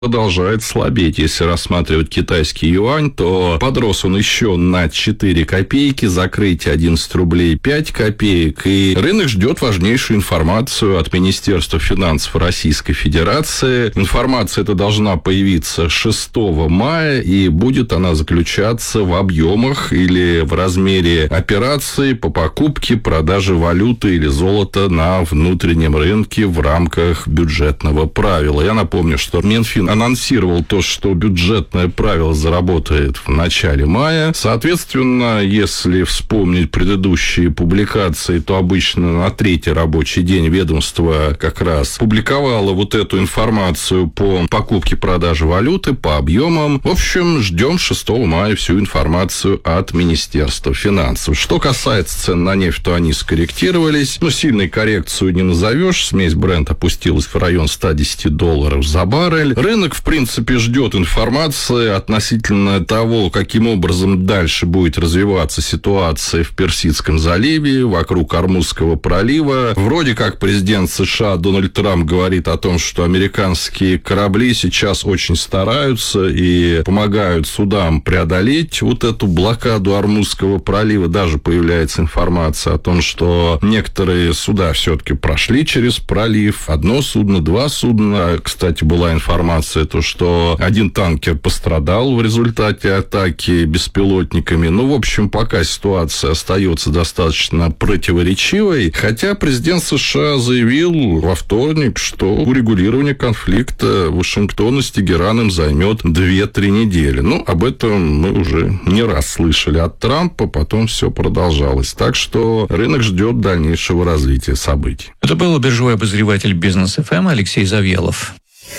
продолжает слабеть. Если рассматривать китайский юань, то подрос он еще на 4 копейки, закрытие 11 рублей 5 копеек. И рынок ждет важнейшую информацию от Министерства финансов Российской Федерации. Информация эта должна появиться 6 мая, и будет она заключаться в объемах или в размере операций по покупке, продаже валюты или золота на внутреннем рынке в рамках бюджетного правила. Я напомню, что Минфин анонсировал то, что бюджетное правило заработает в начале мая. Соответственно, если вспомнить предыдущие публикации, то обычно на 3-й рабочий день ведомство как раз публиковало вот эту информацию по покупке, продаже валюты, по объемам. В общем, ждем 6 мая всю информацию от Министерства финансов. Что касается цен на нефть, то они скорректировались. Но сильной коррекцию не назовешь. Смесь Brent опустилась в район $110 за баррель. Рынок, в принципе, ждет информации относительно того, каким образом дальше будет развиваться ситуация в Персидском заливе, вокруг Ормузского пролива. Вроде как президент США Дональд Трамп говорит о том, что американские корабли сейчас очень стараются и помогают судам преодолеть вот эту блокаду Ормузского пролива. Даже появляется информация о том, что некоторые суда все-таки прошли через пролив. 1 судно, 2 судна. Кстати, была информация, то, что 1 танкер пострадал в результате атаки беспилотниками. В общем, пока ситуация остается достаточно противоречивой, хотя президент США заявил во вторник, что урегулирование конфликта Вашингтона с Тегераном займет 2-3 недели. Об этом мы уже не раз слышали от Трампа, потом все продолжалось. Так что рынок ждет дальнейшего развития событий. Это был биржевой обозреватель Бизнес ФМ Алексей Завьялов.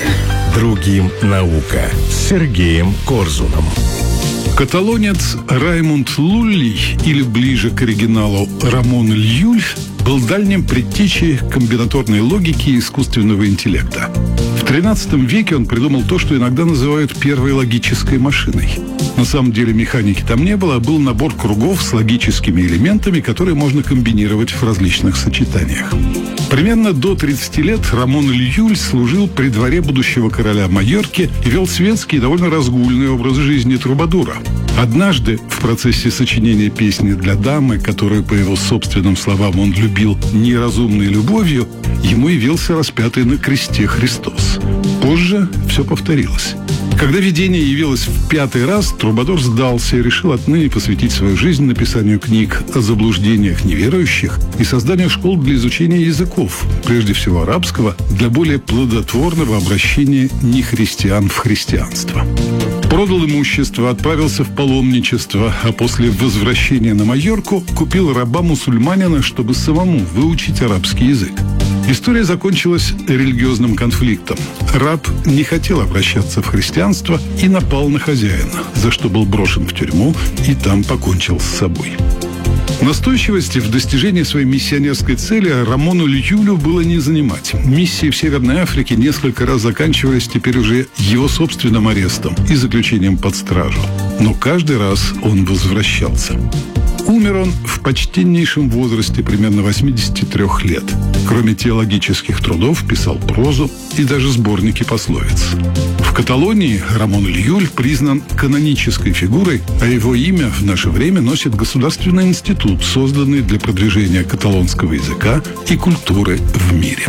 Другим наука с Сергеем Корзуном. Каталонец Раймунд Лулли, или ближе к оригиналу Рамон Льюль, был дальним предтечей комбинаторной логики и искусственного интеллекта. В XIII веке он придумал то, что иногда называют первой логической машиной. На самом деле механики там не было, а был набор кругов с логическими элементами, которые можно комбинировать в различных сочетаниях. Примерно до 30 лет Рамон Льюль служил при дворе будущего короля Майорки и вел светский и довольно разгульный образ жизни трубадура. Однажды в процессе сочинения песни для дамы, которую, по его собственным словам, он любил неразумной любовью, ему явился распятый на кресте Христос. Позже все повторилось. Когда видение явилось в 5-й раз, трубадур сдался и решил отныне посвятить свою жизнь написанию книг о заблуждениях неверующих и созданию школ для изучения языков, прежде всего арабского, для более плодотворного обращения нехристиан в христианство. Продал имущество, отправился в паломничество, а после возвращения на Майорку купил раба-мусульманина, чтобы самому выучить арабский язык. История закончилась религиозным конфликтом. Раб не хотел обращаться в христианство и напал на хозяина, за что был брошен в тюрьму и там покончил с собой. Настойчивости в достижении своей миссионерской цели Рамону Льюлю было не занимать. Миссии в Северной Африке несколько раз заканчивались теперь уже его собственным арестом и заключением под стражу. Но каждый раз он возвращался. Умер он в почтеннейшем возрасте, примерно 83 лет. Кроме теологических трудов, писал прозу и даже сборники пословиц. В Каталонии Рамон Льюль признан канонической фигурой, а его имя в наше время носит государственный институт, созданный для продвижения каталонского языка и культуры в мире.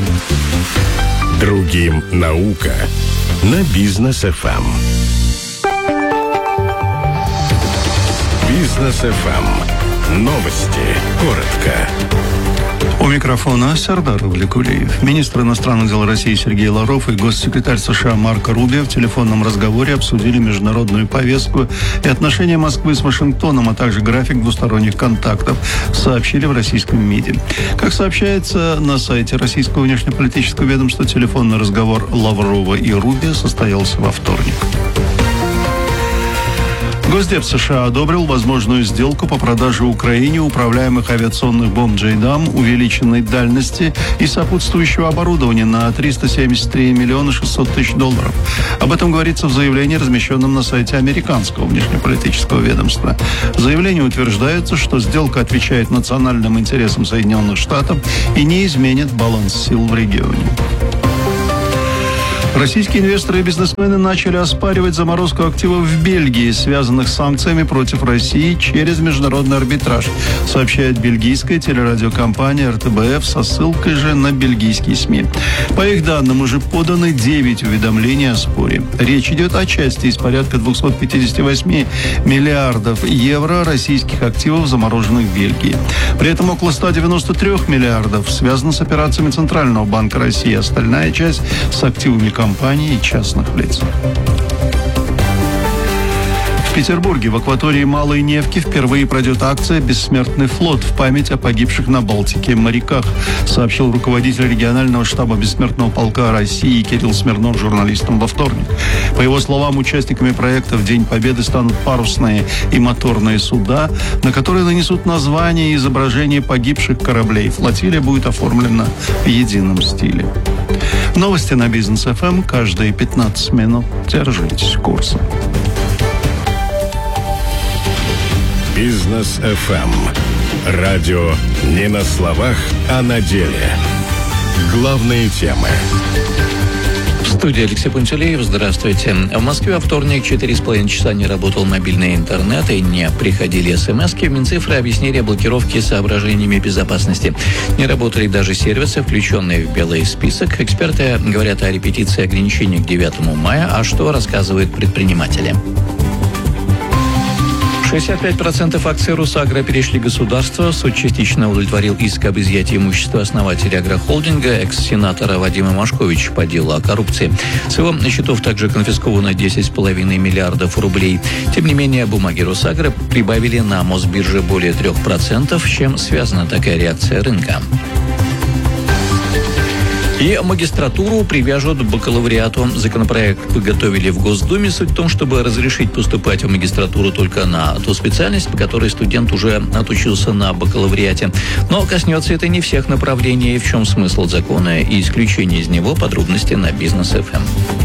Другим наука на Бизнес ФМ. Бизнес ФМ. Новости. Коротко. У микрофона Сардар Валикулиев. Министр иностранных дел России Сергей Лавров и госсекретарь США Марко Рубио в телефонном разговоре обсудили международную повестку и отношения Москвы с Вашингтоном, а также график двусторонних контактов, сообщили в российском МИДе. Как сообщается на сайте российского внешнеполитического ведомства, телефонный разговор Лаврова и Рубио состоялся во вторник. Госдеп США одобрил возможную сделку по продаже Украине управляемых авиационных бомб «Джейдам» увеличенной дальности и сопутствующего оборудования на $373 миллиона 600 тысяч. Об этом говорится в заявлении, размещенном на сайте американского внешнеполитического ведомства. В заявлении утверждается, что сделка отвечает национальным интересам Соединенных Штатов и не изменит баланс сил в регионе. Российские инвесторы и бизнесмены начали оспаривать заморозку активов в Бельгии, связанных с санкциями против России через международный арбитраж, сообщает бельгийская телерадиокомпания РТБФ со ссылкой же на бельгийские СМИ. По их данным, уже поданы 9 уведомлений о споре. Речь идет о части из порядка 258 миллиардов евро российских активов, замороженных в Бельгии. При этом около 193 миллиардов связано с операциями Центрального банка России. Остальная часть с активами компаний и частных лиц. В Петербурге в акватории Малой Невки впервые пройдет акция «Бессмертный флот» в память о погибших на Балтике моряках, сообщил руководитель регионального штаба Бессмертного полка России Кирилл Смирнов журналистам во вторник. По его словам, участниками проекта в День Победы станут парусные и моторные суда, на которые нанесут названия и изображения погибших кораблей. Флотилия будет оформлена в едином стиле. Новости на Бизнес ФМ каждые 15 минут. Держитесь курса. Бизнес ФМ. Радио не на словах, а на деле. Главные темы. В студии Алексей Пантелеев. Здравствуйте. В Москве во вторник 4,5 часа не работал мобильный интернет и не приходили смски. В Минцифры объяснили блокировки соображениями безопасности. Не работали даже сервисы, включенные в белый список. Эксперты говорят о репетиции ограничений к 9 мая. А что рассказывают предприниматели? 65% акций «Русагро» перешли государству. Суд частично удовлетворил иск об изъятии имущества основателя агрохолдинга, экс-сенатора Вадима Машковича по делу о коррупции. С его счетов также конфисковано 10,5 миллиардов рублей. Тем не менее, бумаги «Русагро» прибавили на Мосбирже более 3%, с чем связана такая реакция рынка. И магистратуру привяжут к бакалавриату. Законопроект подготовили в Госдуме. Суть в том, чтобы разрешить поступать в магистратуру только на ту специальность, по которой студент уже отучился на бакалавриате. Но коснется это не всех направлений. В чем смысл закона и исключение из него, подробности на Бизнес ФМ.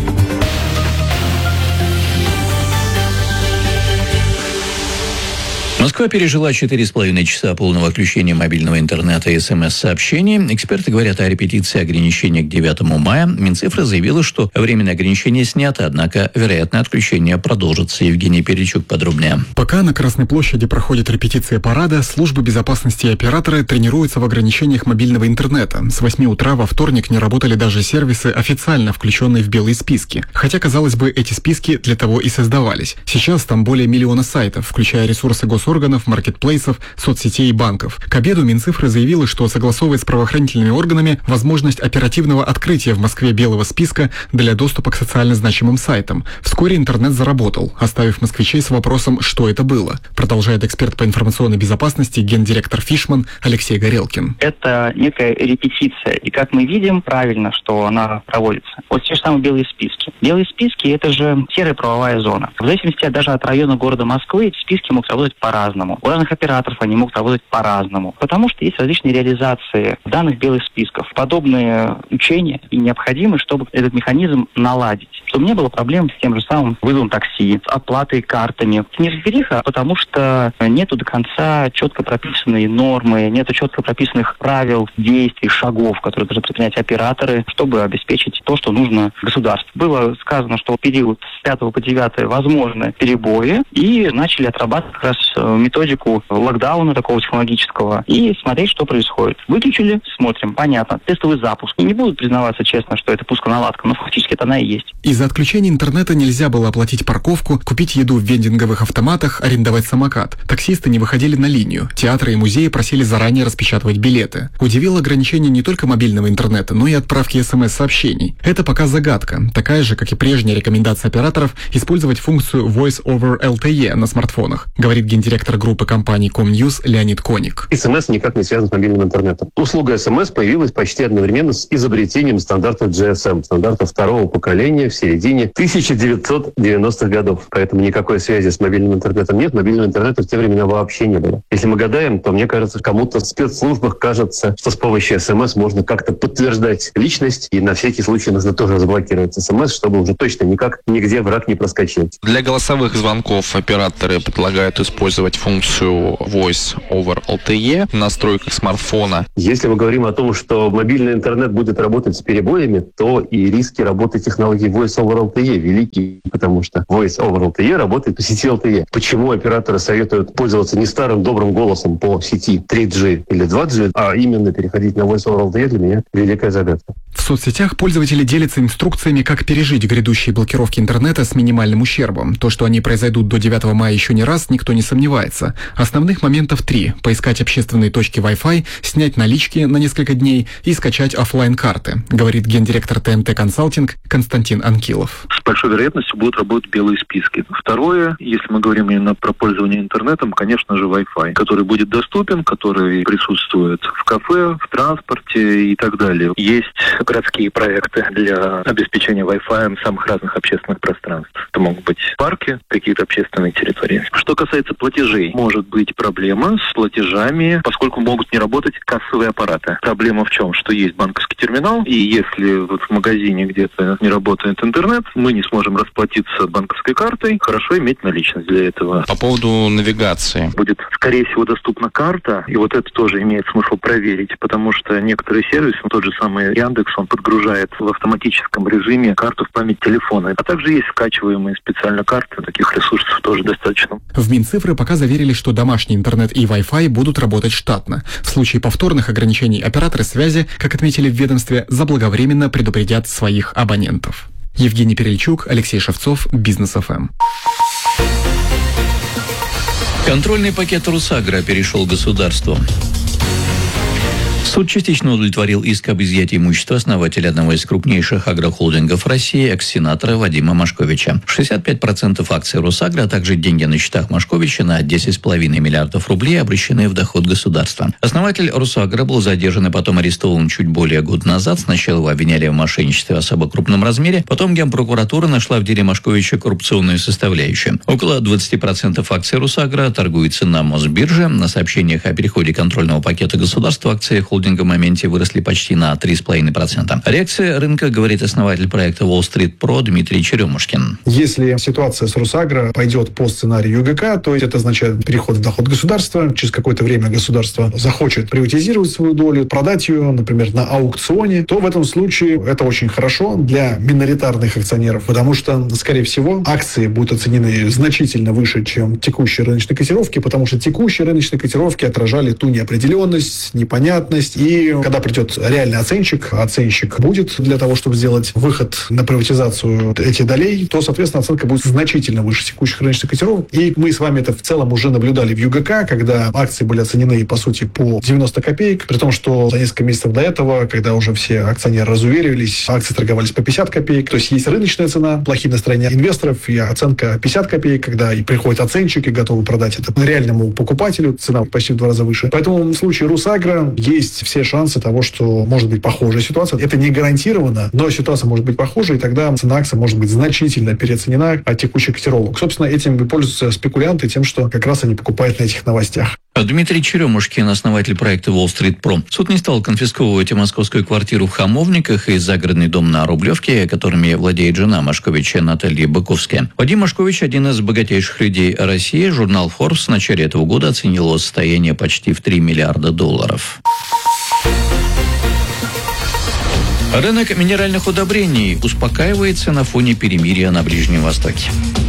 Москва пережила 4,5 часа полного отключения мобильного интернета и СМС-сообщений. Эксперты говорят о репетиции ограничений к 9 мая. Минцифра заявила, что временное ограничение снято, однако, вероятно, отключение продолжится. Евгений Перечук подробнее. Пока на Красной площади проходит репетиция парада, службы безопасности и операторы тренируются в ограничениях мобильного интернета. С 8 утра во вторник не работали даже сервисы, официально включенные в белые списки. Хотя, казалось бы, эти списки для того и создавались. Сейчас там более миллиона сайтов, включая ресурсы госорганов, маркетплейсов, соцсетей и банков. К обеду Минцифра заявила, что согласовывает с правоохранительными органами возможность оперативного открытия в Москве белого списка для доступа к социально значимым сайтам. Вскоре интернет заработал, оставив москвичей с вопросом, что это было. Продолжает эксперт по информационной безопасности, гендиректор Фишман Алексей Горелкин. Это некая репетиция. И как мы видим, правильно, что она проводится. Вот те же самые белые списки. Белые списки – это же серая правовая зона. В зависимости даже от района города Москвы эти списки могут работать по-разному. У разных операторов они могут работать по-разному. Потому что есть различные реализации данных белых списков. Подобные учения и необходимы, чтобы этот механизм наладить. Чтобы не было проблем с тем же самым вызовом такси, с оплатой картами. Это неразбериха, потому что нету до конца четко прописанной нормы, нету четко прописанных правил, действий, шагов, которые должны предпринять операторы, чтобы обеспечить то, что нужно государству. Было сказано, что в период с 5 по 9 возможны перебои, и начали отрабатывать как раз методику локдауна такого технологического и смотреть, что происходит. Выключили, смотрим, понятно. Тестовый запуск. И не будут признаваться честно, что это пусконаладка, но фактически это она и есть. Из-за отключения интернета нельзя было оплатить парковку, купить еду в вендинговых автоматах, арендовать самокат. Таксисты не выходили на линию. Театры и музеи просили заранее распечатывать билеты. Удивило ограничение не только мобильного интернета, но и отправки СМС-сообщений. Это пока загадка. Такая же, как и прежняя рекомендация операторов, использовать функцию Voice over LTE на смартфонах, говорит гендиректор группы компаний Комньюз Леонид Коник. СМС никак не связан с мобильным интернетом. Услуга СМС появилась почти одновременно с изобретением стандарта GSM, стандарта второго поколения в середине 1990-х годов. Поэтому никакой связи с мобильным интернетом нет. Мобильного интернета в те времена вообще не было. Если мы гадаем, то, мне кажется, кому-то в спецслужбах кажется, что с помощью СМС можно как-то подтверждать личность, и на всякий случай нужно тоже заблокировать СМС, чтобы уже точно никак нигде враг не проскочил. Для голосовых звонков операторы предлагают использовать активировать функцию Voice over LTE в настройках смартфона. Если мы говорим о том, что мобильный интернет будет работать с перебоями, то и риски работы технологии Voice over LTE велики, потому что Voice over LTE работает по сети LTE. Почему операторы советуют пользоваться не старым добрым голосом по сети 3G или 2G, а именно переходить на Voice over LTE, для меня великая загадка. В соцсетях пользователи делятся инструкциями, как пережить грядущие блокировки интернета с минимальным ущербом. То, что они произойдут до 9 мая еще не раз, никто не сомневается. Основных моментов 3. Поискать общественные точки Wi-Fi, снять налички на несколько дней и скачать офлайн-карты, говорит гендиректор ТМТ Консалтинг Константин Анкилов. С большой вероятностью будут работать белые списки. Второе, если мы говорим именно про пользование интернетом, конечно же, Wi-Fi, который будет доступен, который присутствует в кафе, в транспорте и так далее. Есть городские проекты для обеспечения Wi-Fi в самых разных общественных пространствах. Это могут быть парки, какие-то общественные территории. Что касается платежей, может быть проблема с платежами, поскольку могут не работать кассовые аппараты. Проблема в чем? Что есть банковский терминал, и если вот в магазине где-то не работает интернет, мы не сможем расплатиться банковской картой, хорошо иметь наличность для этого. По поводу навигации. Будет, скорее всего, доступна карта, и вот это тоже имеет смысл проверить, потому что некоторые сервисы, тот же самый Яндекс, он подгружает в автоматическом режиме карту в память телефона. А также есть скачиваемые специально карты, таких ресурсов тоже достаточно. В Минцифры пока заверили, что домашний интернет и Wi-Fi будут работать штатно. В случае повторных ограничений операторы связи, как отметили в ведомстве, заблаговременно предупредят своих абонентов. Евгений Перельчук, Алексей Шевцов, Бизнес ФМ. Контрольный пакет Русагра перешел государству. Суд частично удовлетворил иск об изъятии имущества основателя одного из крупнейших агрохолдингов России, экс-сенатора Вадима Машковича. 65% акций Русагра, а также деньги на счетах Машковича на 10,5 миллиардов рублей обращены в доход государства. Основатель Русагра был задержан и потом арестован чуть более года назад. Сначала его обвиняли в мошенничестве в особо крупном размере, потом Генпрокуратура нашла в деле Машковича коррупционную составляющую. Около 20% акций Русагра торгуется на Мосбирже. На сообщениях о переходе контрольного пакета государства акции холдинга в моменте выросли почти на 3,5%. Реакция рынка, говорит основатель проекта Wall Street Pro Дмитрий Черемушкин. Если ситуация с Русагро пойдет по сценарию ЮГК, то это означает переход в доход государства. Через какое-то время государство захочет приватизировать свою долю, продать ее, например, на аукционе, то в этом случае это очень хорошо для миноритарных акционеров, потому что, скорее всего, акции будут оценены значительно выше, чем текущие рыночные котировки, потому что текущие рыночные котировки отражали ту неопределенность, непонятность. И когда придет реальный оценщик будет для того, чтобы сделать выход на приватизацию этих долей, то, соответственно, оценка будет значительно выше текущих рыночных котировок. И мы с вами это в целом уже наблюдали в ЮГК, когда акции были оценены, по сути, по 90 копеек, при том, что за несколько месяцев до этого, когда уже все акционеры разуверились, акции торговались по 50 копеек. То есть есть рыночная цена, плохие настроения инвесторов, и оценка 50 копеек, когда и приходит оценщик и готовы продать это реальному покупателю, цена почти в 2 раза выше. Поэтому в случае Русагро есть все шансы того, что может быть похожая ситуация. Это не гарантированно, но ситуация может быть похожей, и тогда цена акции может быть значительно переоценена от текущих котировок. Собственно, этим и пользуются спекулянты тем, что как раз они покупают на этих новостях. Дмитрий Черемушкин, основатель проекта Wall Street Pro. Суд не стал конфисковывать московскую квартиру в Хамовниках и загородный дом на Рублевке, которыми владеет жена Машковича Наталья Быковская. Вадим Машкович – один из богатейших людей России. Журнал Forbes в начале этого года оценил его состояние почти в $3 миллиарда. Рынок минеральных удобрений успокаивается на фоне перемирия на Ближнем Востоке.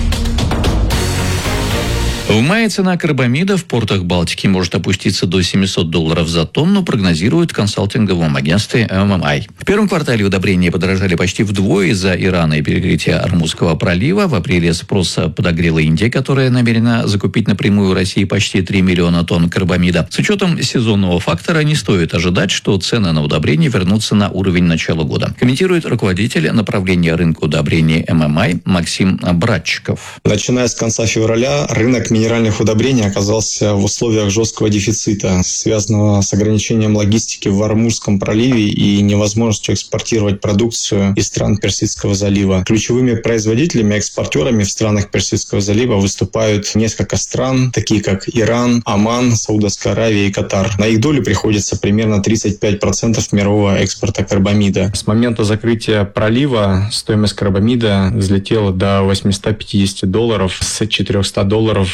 В мае цена карбамида в портах Балтики может опуститься до $700 за тонну, прогнозирует в консалтинговом агентстве MMI. В первом квартале удобрения подорожали почти вдвое из-за Ирана и перекрытия Ормузского пролива. В апреле спрос подогрела Индия, которая намерена закупить напрямую у России почти 3 миллиона тонн карбамида. С учетом сезонного фактора не стоит ожидать, что цены на удобрения вернутся на уровень начала года. Комментирует руководитель направления рынка удобрений MMI Максим Братчиков. Начиная с конца февраля рынок минеральных удобрений оказался в условиях жесткого дефицита, связанного с ограничением логистики в Ормузском проливе и невозможностью экспортировать продукцию из стран Персидского залива. Ключевыми производителями, экспортерами в странах Персидского залива выступают несколько стран, такие как Иран, Оман, Саудовская Аравия и Катар. На их долю приходится примерно 35% мирового экспорта карбамида. С момента закрытия пролива стоимость карбамида взлетела до $850, с $400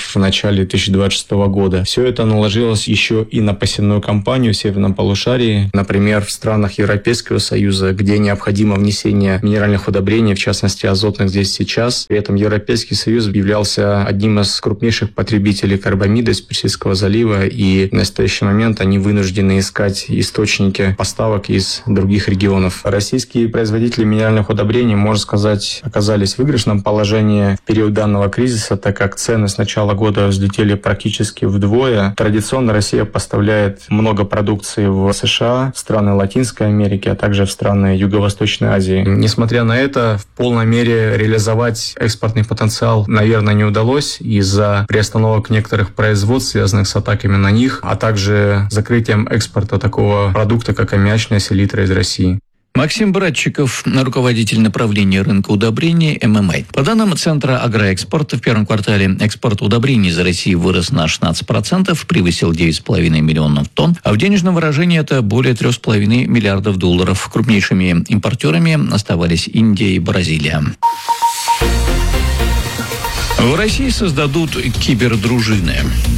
в начале 2026 года. Все это наложилось еще и на посевную кампанию в Северном полушарии. Например, в странах Европейского Союза, где необходимо внесение минеральных удобрений, в частности азотных здесь сейчас. При этом Европейский Союз являлся одним из крупнейших потребителей карбамида из Персидского залива, и в настоящий момент они вынуждены искать источники поставок из других регионов. Российские производители минеральных удобрений, можно сказать, оказались в выигрышном положении в период данного кризиса, так как цены с начала года взлетели практически вдвое. Традиционно Россия поставляет много продукции в США, в страны Латинской Америки, а также в страны Юго-Восточной Азии. Несмотря на это, в полной мере реализовать экспортный потенциал, наверное, не удалось из-за приостановок некоторых производств, связанных с атаками на них, а также закрытием экспорта такого продукта, как аммиачная селитра из России. Максим Братчиков, руководитель направления рынка удобрений ММА. По данным Центра агроэкспорта, в первом квартале экспорт удобрений из России вырос на 16%, превысил 9,5 миллионов тонн, а в денежном выражении это более 3,5 миллиардов долларов. Крупнейшими импортерами оставались Индия и Бразилия. В России создадут кибердружины.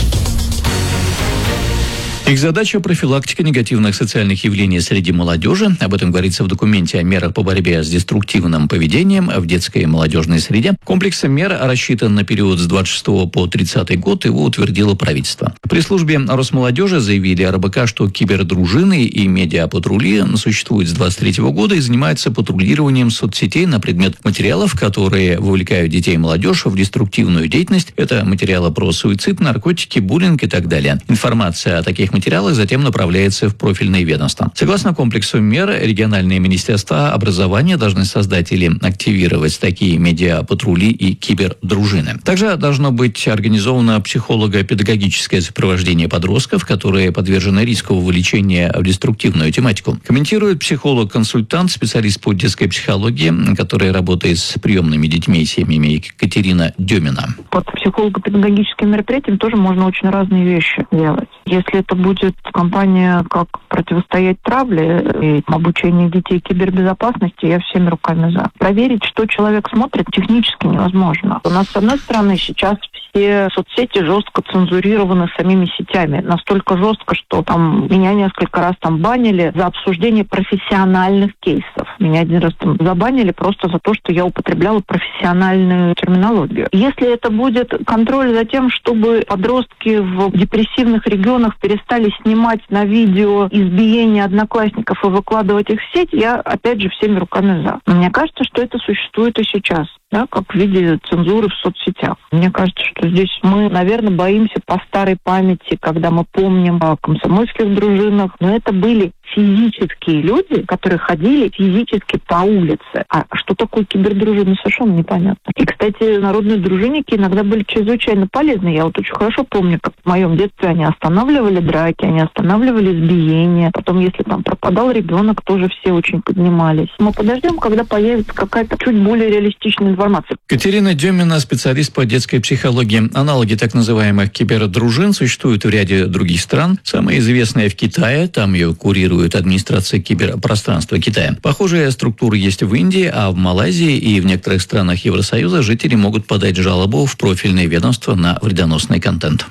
Их задача – профилактика негативных социальных явлений среди молодежи. Об этом говорится в документе о мерах по борьбе с деструктивным поведением в детской и молодежной среде. Комплекс мер рассчитан на период с 26 по 30 год, его утвердило правительство. При службе Росмолодежи заявили РБК, что кибердружины и медиапатрули существуют с 23 года и занимаются патрулированием соцсетей на предмет материалов, которые вовлекают детей и молодежь в деструктивную деятельность. Это материалы про суицид, наркотики, буллинг и так далее. Информация о таких материалы затем направляется в профильные ведомства. Согласно комплексу мер, региональные министерства образования должны создать или активировать такие медиапатрули и кибердружины. Также должно быть организовано психолого-педагогическое сопровождение подростков, которые подвержены риску вовлечения в деструктивную тематику. Комментирует психолог-консультант, специалист по детской психологии, который работает с приемными детьми и семьями, Екатерина Демина. Под психолого-педагогическим мероприятием тоже можно очень разные вещи делать. Если это будет кампания «Как противостоять травле» и обучение детей кибербезопасности, я всеми руками за. Проверить, что человек смотрит, технически невозможно. У нас, с одной стороны, сейчас все соцсети жестко цензурированы самими сетями. Настолько жестко, что там меня несколько раз там банили за обсуждение профессиональных кейсов. Меня один раз там забанили просто за то, что я употребляла профессиональную терминологию. Если это будет контроль за тем, чтобы подростки в депрессивных регионах перестали снимать на видео избиения одноклассников и выкладывать их в сеть, я, опять же, всеми руками за. Но мне кажется, что это существует и сейчас, да, как в виде цензуры в соцсетях. Мне кажется, что здесь мы, наверное, боимся по старой памяти, когда мы помним о комсомольских дружинах, но это были физические люди, которые ходили физически по улице. А что такое кибердружины, совершенно непонятно. И, кстати, народные дружинники иногда были чрезвычайно полезны. Я вот очень хорошо помню, как в моем детстве они останавливали драки, они останавливали избиения. Потом, если там пропадал ребенок, тоже все очень поднимались. Мы подождем, когда появится какая-то чуть более реалистичная информация. Катерина Демина, специалист по детской психологии. Аналоги так называемых кибердружин существуют в ряде других стран. Самая известная в Китае, там ее курирует администрация киберпространства Китая. Похожая структура есть в Индии, а в Малайзии и в некоторых странах Евросоюза жители могут подать жалобу в профильные ведомства на вредоносный контент.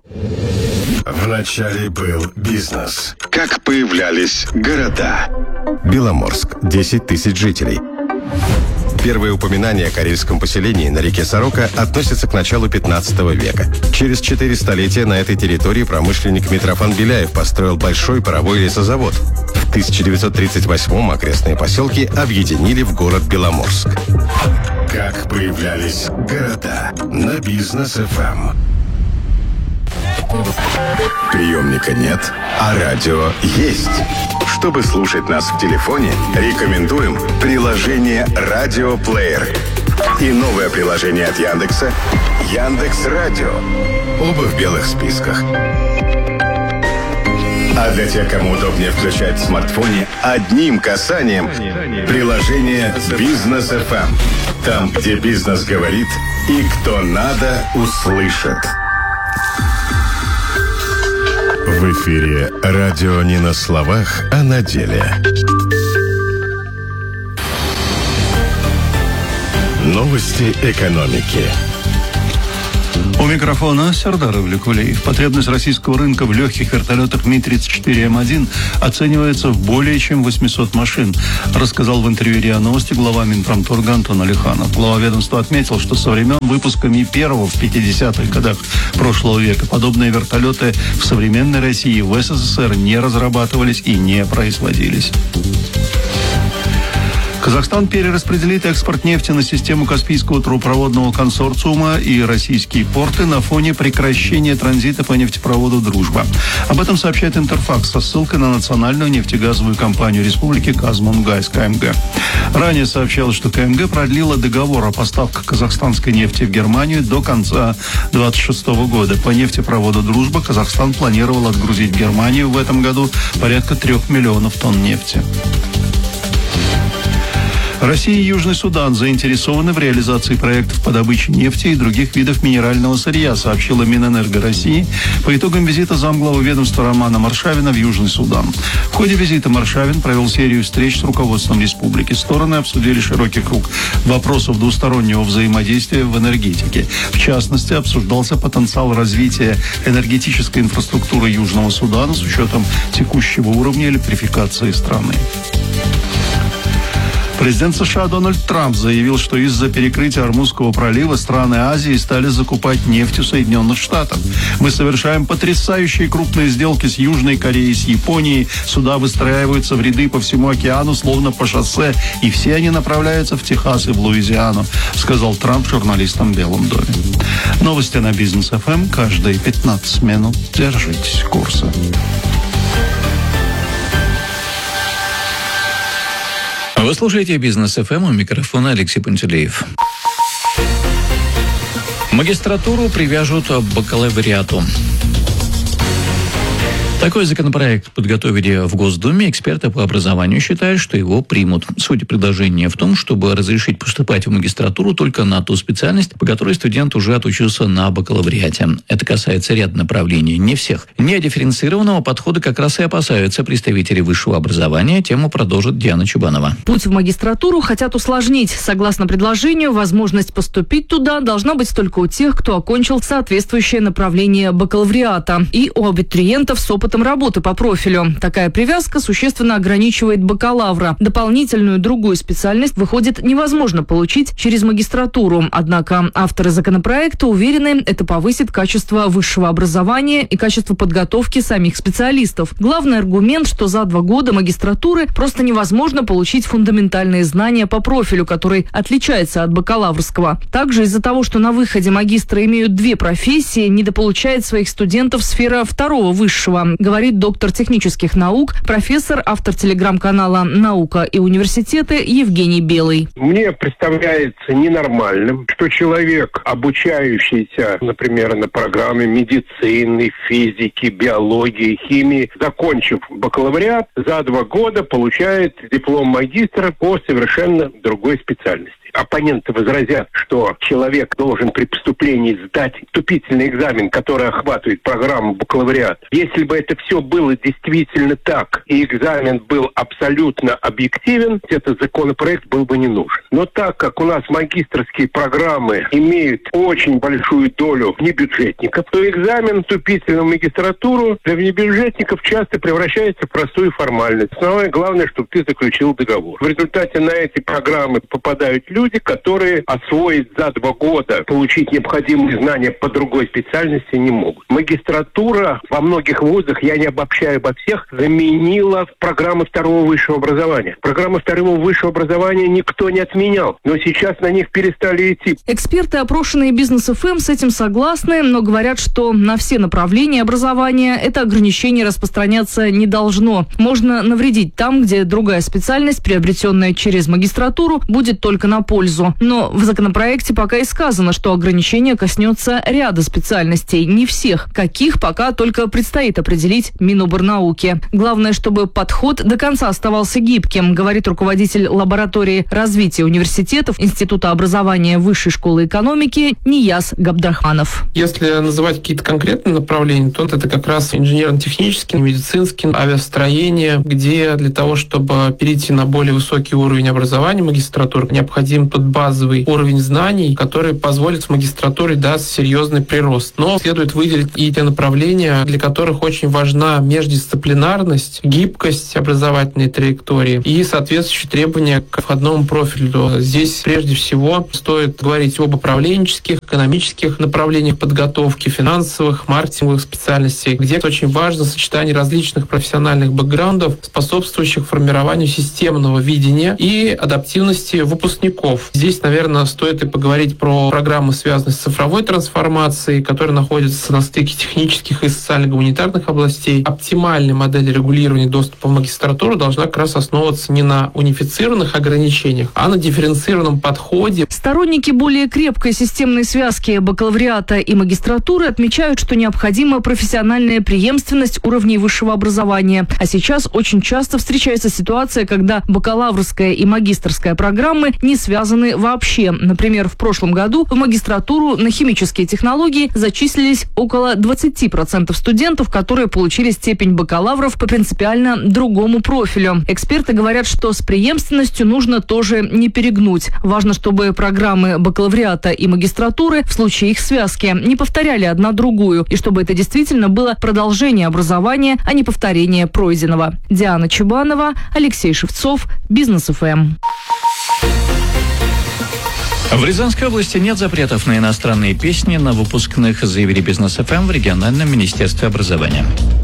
Вначале был бизнес. Как появлялись города? Беломорск, 10 тысяч жителей. Первые упоминания о карельском поселении на реке Сорока относятся к началу 15 века. Через 4 столетия на этой территории промышленник Митрофан Беляев построил большой паровой лесозавод. В 1938-м окрестные поселки объединили в город Беломорск. Как появлялись города на Бизнес-ФМ. Приемника нет, а радио есть. Чтобы слушать нас в телефоне, рекомендуем приложение «Радиоплеер» и новое приложение от Яндекса «Яндекс.Радио». Оба в белых списках. А для тех, кому удобнее включать в смартфоне одним касанием, приложение «Бизнес-ФМ». Там, где бизнес говорит и кто надо, услышит. В эфире радио не на словах, а на деле. Новости экономики. У микрофона Сердар Ивликулиев. Потребность российского рынка в легких вертолетах Ми-34М1 оценивается в более чем 800 машин, рассказал в интервью РИА Новости глава Минпромторга Антон Алиханов. Глава ведомства отметил, что со времен выпуска Ми-1 в 50-х годах прошлого века подобные вертолеты в современной России и в СССР не разрабатывались и не производились. Казахстан перераспределит экспорт нефти на систему Каспийского трубопроводного консорциума и российские порты на фоне прекращения транзита по нефтепроводу «Дружба». Об этом сообщает Интерфакс со ссылкой на национальную нефтегазовую компанию республики «Казмунгайс» КМГ. Ранее сообщалось, что КМГ продлила договор о поставках казахстанской нефти в Германию до конца 2026 года. По нефтепроводу «Дружба» Казахстан планировал отгрузить в Германию в этом году порядка 3 миллионов тонн нефти. Россия и Южный Судан заинтересованы в реализации проектов по добыче нефти и других видов минерального сырья, сообщила Минэнерго России по итогам визита замглавы ведомства Романа Маршавина в Южный Судан. В ходе визита Маршавин провел серию встреч с руководством республики. Стороны обсудили широкий круг вопросов двустороннего взаимодействия в энергетике. В частности, обсуждался потенциал развития энергетической инфраструктуры Южного Судана с учетом текущего уровня электрификации страны. Президент США Дональд Трамп заявил, что из-за перекрытия Ормузского пролива страны Азии стали закупать нефть у Соединенных Штатов. Мы совершаем потрясающие крупные сделки с Южной Кореей, с Японией. Суда выстраиваются в ряды по всему океану, словно по шоссе, и все они направляются в Техас и в Луизиану, сказал Трамп журналистам в Белом доме. Новости на Бизнес ФМ каждые 15 минут. Держитесь курса. Вы слушаете «Бизнес ФМ», у микрофона Алексей Пантелеев. Магистратуру привяжут к бакалавриату. Такой законопроект подготовили в Госдуме. Эксперты по образованию считают, что его примут. Суть предложения в том, чтобы разрешить поступать в магистратуру только на ту специальность, по которой студент уже отучился на бакалавриате. Это касается ряда направлений, не всех. Недифференцированного подхода как раз и опасаются представители высшего образования. Тему продолжит Диана Чубанова. Путь в магистратуру хотят усложнить. Согласно предложению, возможность поступить туда должна быть только у тех, кто окончил соответствующее направление бакалавриата, и у абитуриентов с опытом работы по профилю. Такая привязка существенно ограничивает бакалавра. Дополнительную другую специальность, выходит, невозможно получить через магистратуру. Однако авторы законопроекта уверены, это повысит качество высшего образования и качество подготовки самих специалистов. Главный аргумент, что за 2 года магистратуры просто невозможно получить фундаментальные знания по профилю, который отличается от бакалаврского. Также из-за того, что на выходе магистры имеют 2 профессии, недополучает своих студентов сфера 2-го высшего, говорит доктор технических наук, профессор, автор телеграм-канала «Наука и университеты» Евгений Белый. Мне представляется ненормальным, что человек, обучающийся, например, на программе медицины, физики, биологии, химии, закончив бакалавриат, за 2 года получает диплом магистра по совершенно другой специальности. Оппоненты возразят, что человек должен при поступлении сдать вступительный экзамен, который охватывает программу бакалавриат. Если бы это все было действительно так, и экзамен был абсолютно объективен, этот законопроект был бы не нужен. Но так как у нас магистерские программы имеют очень большую долю внебюджетников, то экзамен вступительного в магистратуру для внебюджетников часто превращается в простую формальность. Самое главное, чтобы ты заключил договор. В результате на эти программы попадают люди, которые освоить за 2 года, получить необходимые знания по другой специальности не могут. Магистратура во многих вузах, я не обобщаю обо всех, заменила программы 2-го высшего образования. Программы 2-го высшего образования никто не отменял, но сейчас на них перестали идти. Эксперты, опрошенные Бизнес ФМ, с этим согласны, но говорят, что на все направления образования это ограничение распространяться не должно. Можно навредить там, где другая специальность, приобретенная через магистратуру, будет только на пользу. Но в законопроекте пока и сказано, что ограничение коснется ряда специальностей, не всех. Каких пока только предстоит определить Миноборнауки. Главное, чтобы подход до конца оставался гибким, говорит руководитель лаборатории развития университетов Института образования Высшей школы экономики Нияз Габдрахманов. Если называть какие-то конкретные направления, то это как раз инженерно-технический, медицинский, авиастроение, где для того, чтобы перейти на более высокий уровень образования магистратуры, необходимо дадим тот базовый уровень знаний, который позволит в магистратуре даст серьезный прирост. Но следует выделить и те направления, для которых очень важна междисциплинарность, гибкость образовательной траектории и соответствующие требования к входному профилю. Здесь прежде всего стоит говорить об управленческих, экономических направлениях подготовки, финансовых, маркетинговых специальностей, где очень важно сочетание различных профессиональных бэкграундов, способствующих формированию системного видения и адаптивности выпускников. Здесь, наверное, стоит и поговорить про программы, связанные с цифровой трансформацией, которые находятся на стыке технических и социально-гуманитарных областей. Оптимальная модель регулирования доступа в магистратуру должна как раз основываться не на унифицированных ограничениях, а на дифференцированном подходе. Сторонники более крепкой системной связки бакалавриата и магистратуры отмечают, что необходима профессиональная преемственность уровней высшего образования. А сейчас очень часто встречается ситуация, когда бакалаврская и магистерская программы не связаны вообще. Например, в прошлом году в магистратуру на химические технологии зачислились около 20% студентов, которые получили степень бакалавров по принципиально другому профилю. Эксперты говорят, что с преемственностью нужно тоже не перегнуть. Важно, чтобы программы бакалавриата и магистратуры в случае их связки не повторяли одна другую, и чтобы это действительно было продолжение образования, а не повторение пройденного. Диана Чебанова, Алексей Шевцов, Бизнес ФМ. В Рязанской области нет запретов на иностранные песни на выпускных, заявили Бизнес ФМ в региональном министерстве образования.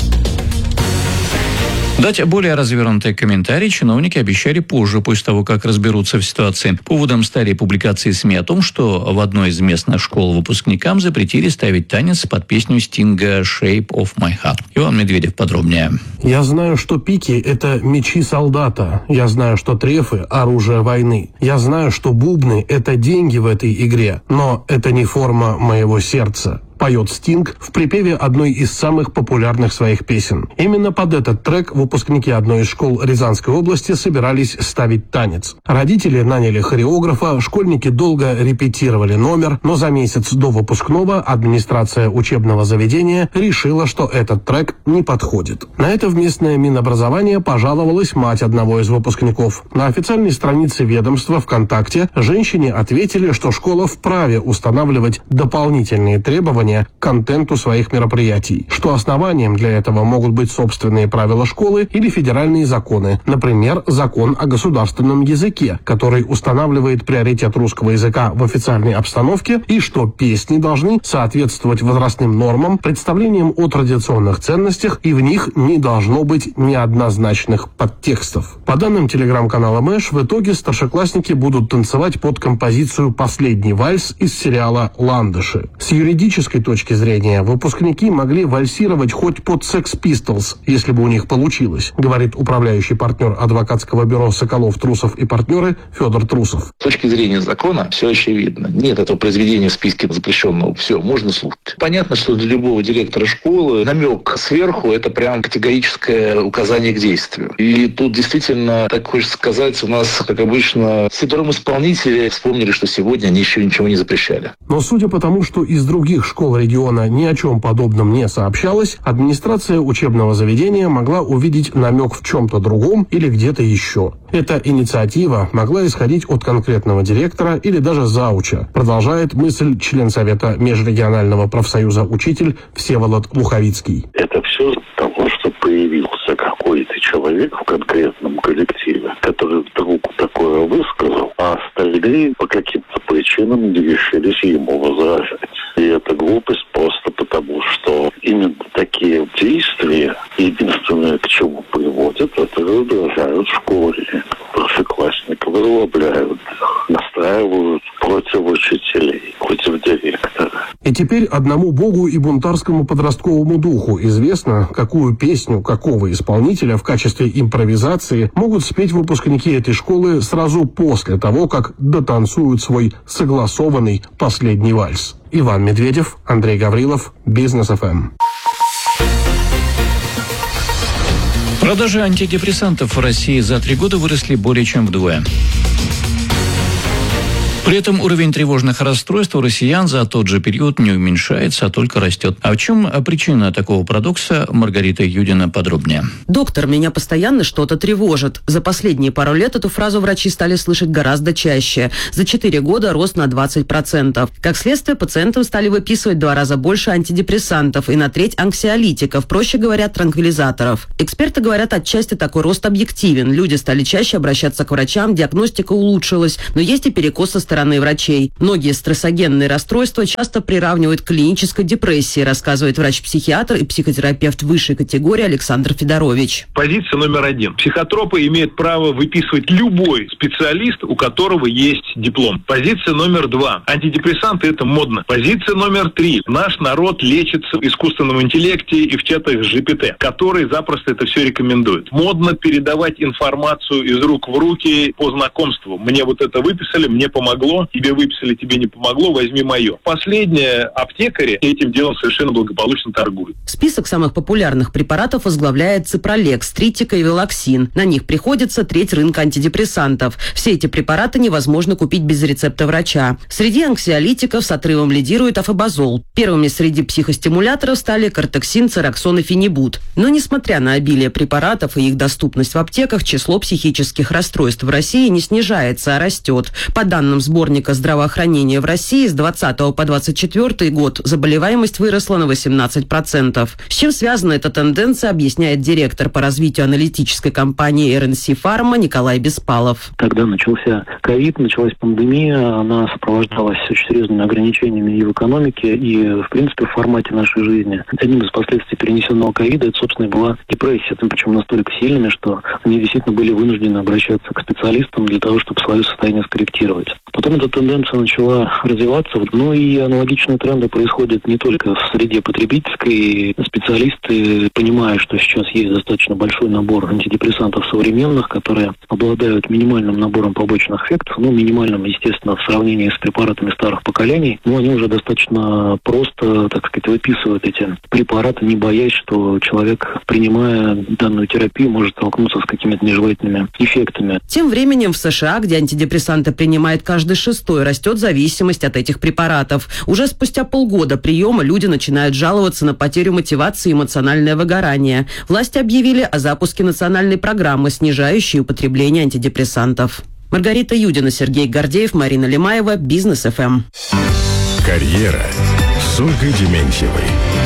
Дать более развернутый комментарий чиновники обещали позже, после того, как разберутся в ситуации. Поводом стали публикации СМИ о том, что в одной из местных школ выпускникам запретили ставить танец под песню Стинга «Shape of My Heart». Иван Медведев подробнее. Я знаю, что пики – это мечи солдата. Я знаю, что трефы – оружие войны. Я знаю, что бубны – это деньги в этой игре. Но это не форма моего сердца. Поет Стинг в припеве одной из самых популярных своих песен. Именно под этот трек выпускники одной из школ Рязанской области собирались ставить танец. Родители наняли хореографа, школьники долго репетировали номер, но за месяц до выпускного администрация учебного заведения решила, что этот трек не подходит. На это в местное Минобразование пожаловалась мать одного из выпускников. На официальной странице ведомства ВКонтакте женщине ответили, что школа вправе устанавливать дополнительные требования к контенту своих мероприятий, что основанием для этого могут быть собственные правила школы или федеральные законы, например, закон о государственном языке, который устанавливает приоритет русского языка в официальной обстановке, и что песни должны соответствовать возрастным нормам, представлениям о традиционных ценностях, и в них не должно быть неоднозначных подтекстов. По данным телеграм-канала Мэш, в итоге старшеклассники будут танцевать под композицию «Последний вальс» из сериала «Ландыши». С юридической точки зрения, выпускники могли вальсировать хоть под Sex Pistols, если бы у них получилось, говорит управляющий партнер адвокатского бюро «Соколов, Трусов и партнеры» Федор Трусов. С точки зрения закона все очевидно. Нет этого произведения в списке запрещенного. Все, можно слушать. Понятно, что для любого директора школы намек сверху – это прям категорическое указание к действию. И тут действительно, так хочется сказать, у нас, как обычно, синдром исполнителей вспомнили, что сегодня они еще ничего не запрещали. Но судя по тому, что из других школ региона ни о чем подобном не сообщалось, администрация учебного заведения могла увидеть намек в чем-то другом или где-то еще. Эта инициатива могла исходить от конкретного директора или даже зауча, продолжает мысль член Совета межрегионального профсоюза «Учитель» Всеволод Луховицкий. Это все от того, что появился какой-то человек в конкретном коллективе, который вдруг такое высказал, а остальные по каким-то причинам не решились ему возражать. И это глупость просто потому, что именно такие действия, единственное, к чему приводят, это раздражают школьников, старшеклассников, разлобляют, настраивают против учителей, против директора. И теперь одному богу и бунтарскому подростковому духу известно, какую песню какого исполнителя в качестве импровизации могут спеть выпускники этой школы сразу после того, как дотанцуют свой согласованный последний вальс. Иван Медведев, Андрей Гаврилов, Бизнес ФМ. Продажи антидепрессантов в России за 3 года выросли более чем вдвое. При этом уровень тревожных расстройств у россиян за тот же период не уменьшается, а только растет. А в чем причина такого парадокса? Маргарита Юдина подробнее. Доктор, меня постоянно что-то тревожит. За последние пару лет эту фразу врачи стали слышать гораздо чаще. За 4 года рост на 20%. Как следствие, пациентам стали выписывать в 2 раза больше антидепрессантов и на треть анксиолитиков, проще говоря, транквилизаторов. Эксперты говорят, отчасти такой рост объективен. Люди стали чаще обращаться к врачам, диагностика улучшилась, но есть и перекос со стороны врачей. Многие стрессогенные расстройства часто приравнивают к клинической депрессии, рассказывает врач-психиатр и психотерапевт высшей категории Александр Федорович. Позиция номер 1. Психотропы имеют право выписывать любой специалист, у которого есть диплом. Позиция номер 2. Антидепрессанты – это модно. Позиция номер 3. Наш народ лечится в искусственном интеллекте и в чатах GPT, которые запросто это все рекомендуют. Модно передавать информацию из рук в руки по знакомству. Мне вот это выписали, мне помогло, тебе выписали, тебе не помогло, возьми мое. Последние аптекари этим делом совершенно благополучно торгуют. Список самых популярных препаратов возглавляет Ципролекс, Тритика и Велоксин. На них приходится треть рынка антидепрессантов. Все эти препараты невозможно купить без рецепта врача. Среди анксиолитиков с отрывом лидирует афобазол. Первыми среди психостимуляторов стали кортексин, цероксон и фенибут. Но несмотря на обилие препаратов и их доступность в аптеках, число психических расстройств в России не снижается, а растет. По данным сборника здравоохранения в России с 20 по 24 год заболеваемость выросла на 18%. С чем связана эта тенденция, объясняет директор по развитию аналитической компании RNC Pharma Николай Беспалов. Когда начался ковид, началась пандемия, она сопровождалась очень серьезными ограничениями и в экономике, и, в принципе, в формате нашей жизни. Одним из последствий перенесенного ковида, это, собственно, и была депрессия, причем настолько сильными, что они действительно были вынуждены обращаться к специалистам для того, чтобы свое состояние скорректировать. Потом эта тенденция начала развиваться, ну и аналогичные тренды происходят не только в среде потребительской. Специалисты, понимая, что сейчас есть достаточно большой набор антидепрессантов современных, которые обладают минимальным набором побочных эффектов, ну, минимальным, естественно, в сравнении с препаратами старых поколений, но они уже достаточно просто, так сказать, выписывают эти препараты, не боясь, что человек, принимая данную терапию, может столкнуться с какими-то нежелательными эффектами. Тем временем в США, где антидепрессанты принимает каждый 6-й, растет зависимость от этих препаратов. Уже спустя полгода приема люди начинают жаловаться на потерю мотивации и эмоциональное выгорание. Власти объявили о запуске национальной программы, снижающей употребление антидепрессантов. Маргарита Юдина, Сергей Гордеев, Марина Лемаева, Бизнес ФМ. Карьера с Ольгой Дементьевой.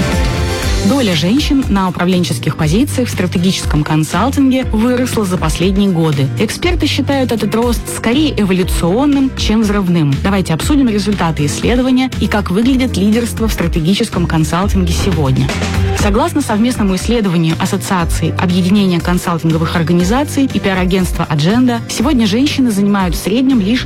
Доля женщин на управленческих позициях в стратегическом консалтинге выросла за последние годы. Эксперты считают этот рост скорее эволюционным, чем взрывным. Давайте обсудим результаты исследования и как выглядит лидерство в стратегическом консалтинге сегодня. Согласно совместному исследованию Ассоциации объединения консалтинговых организаций и пиар-агентства «Адженда», сегодня женщины занимают в среднем лишь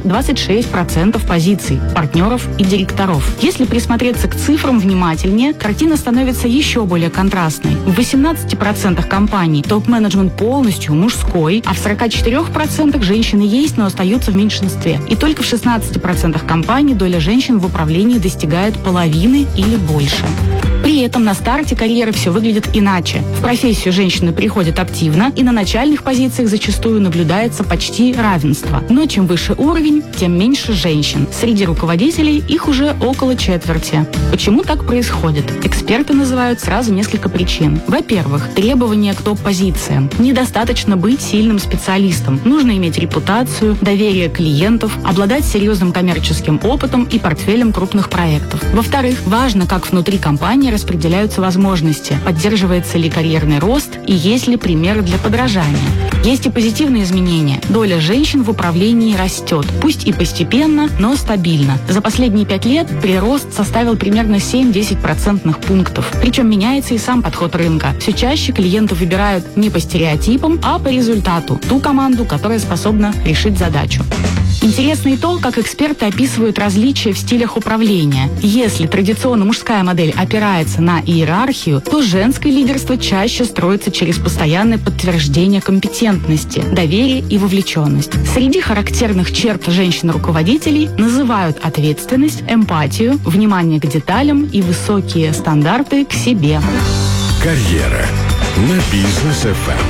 26% позиций партнеров и директоров. Если присмотреться к цифрам внимательнее, картина становится еще более контрастной. В 18% компаний топ-менеджмент полностью мужской, а в 44% женщины есть, но остаются в меньшинстве. И только в 16% компаний доля женщин в управлении достигает половины или больше. При этом на старте карьеры все выглядит иначе. В профессию женщины приходят активно, и на начальных позициях зачастую наблюдается почти равенство. Но чем выше уровень, тем меньше женщин. Среди руководителей их уже около четверти. Почему так происходит? Эксперты называют сразу несколько причин. Во-первых, требования к топ-позициям. Недостаточно быть сильным специалистом. Нужно иметь репутацию, доверие клиентов, обладать серьезным коммерческим опытом и портфелем крупных проектов. Во-вторых, важно, как внутри компании распределяются возможности, поддерживается ли карьерный рост и есть ли примеры для подражания. Есть и позитивные изменения. Доля женщин в управлении растет, пусть и постепенно, но стабильно. За последние 5 лет прирост составил примерно 7-10% пунктов. Причем меняется и сам подход рынка. Все чаще клиенты выбирают не по стереотипам, а по результату. Ту команду, которая способна решить задачу. Интересно и то, как эксперты описывают различия в стилях управления. Если традиционно мужская модель опирается на иерархию, то женское лидерство чаще строится через постоянное подтверждение компетентности, доверие и вовлеченность. Среди характерных черт женщин-руководителей называют ответственность, эмпатию, внимание к деталям и высокие стандарты к себе. Карьера на Бизнес ФМ.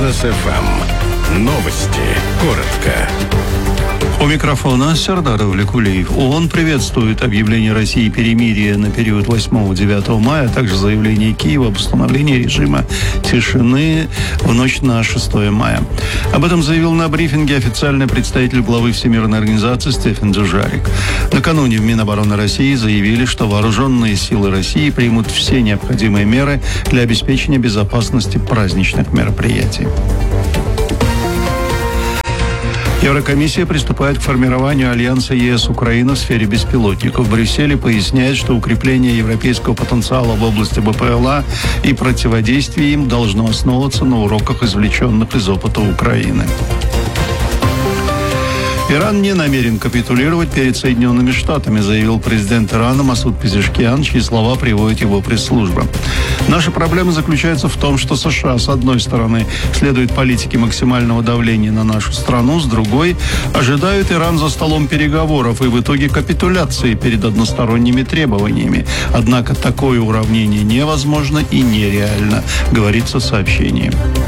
Бизнес ФМ. Новости. Коротко. У микрофона Сардар Влекулеев. ООН приветствует объявление России перемирия на период 8-9 мая, а также заявление Киева об установлении режима тишины в ночь на 6 мая. Об этом заявил на брифинге официальный представитель главы Всемирной организации Стефан Дюжарик. Накануне в Минобороны России заявили, что вооруженные силы России примут все необходимые меры для обеспечения безопасности праздничных мероприятий. Еврокомиссия приступает к формированию альянса ЕС-Украина в сфере беспилотников. В Брюсселе поясняет, что укрепление европейского потенциала в области БПЛА и противодействие им должно основываться на уроках, извлеченных из опыта Украины. Иран не намерен капитулировать перед Соединенными Штатами, заявил президент Ирана Масуд Пезешкиан, чьи слова приводит его пресс-служба. Наша проблема заключается в том, что США, с одной стороны, следует политике максимального давления на нашу страну, с другой, ожидают Иран за столом переговоров и в итоге капитуляции перед односторонними требованиями. Однако такое уравнение невозможно и нереально, говорится в сообщении.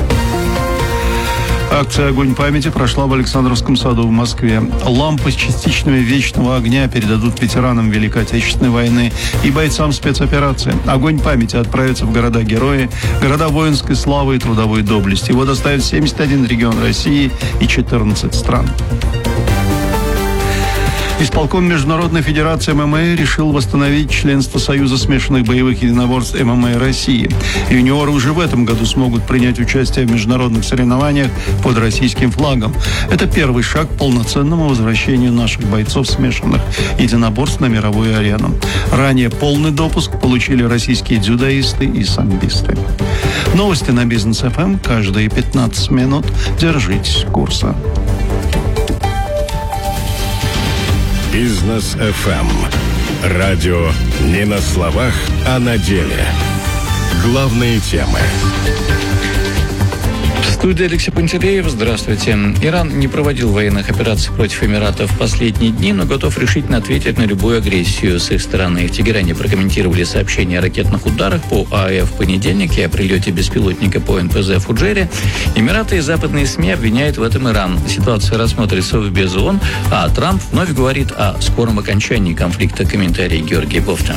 Акция «Огонь памяти» прошла в Александровском саду в Москве. Лампы с частичными вечного огня передадут ветеранам Великой Отечественной войны и бойцам спецоперации. «Огонь памяти» отправится в города-герои, города воинской славы и трудовой доблести. Его доставят в 71 регион России и 14 стран. Исполком Международной Федерации ММА решил восстановить членство Союза смешанных боевых единоборств ММА России. Юниоры уже в этом году смогут принять участие в международных соревнованиях под российским флагом. Это первый шаг к полноценному возвращению наших бойцов смешанных единоборств на мировую арену. Ранее полный допуск получили российские дзюдоисты и самбисты. Новости на Бизнес ФМ каждые 15 минут. Держитесь курса. Бизнес ФМ. Радио не на словах, а на деле. Главные темы. В студии Алексей Пантелеев. Здравствуйте. Иран не проводил военных операций против Эмиратов в последние дни, но готов решительно ответить на любую агрессию с их стороны. В Тегеране прокомментировали сообщения о ракетных ударах по АЭФ в понедельник и о прилете беспилотника по НПЗ в Фуджейре. Эмираты и западные СМИ обвиняют в этом Иран. Ситуация рассмотрится в Совбез ООН, а Трамп вновь говорит о скором окончании конфликта. Комментарий Георгия Бофта.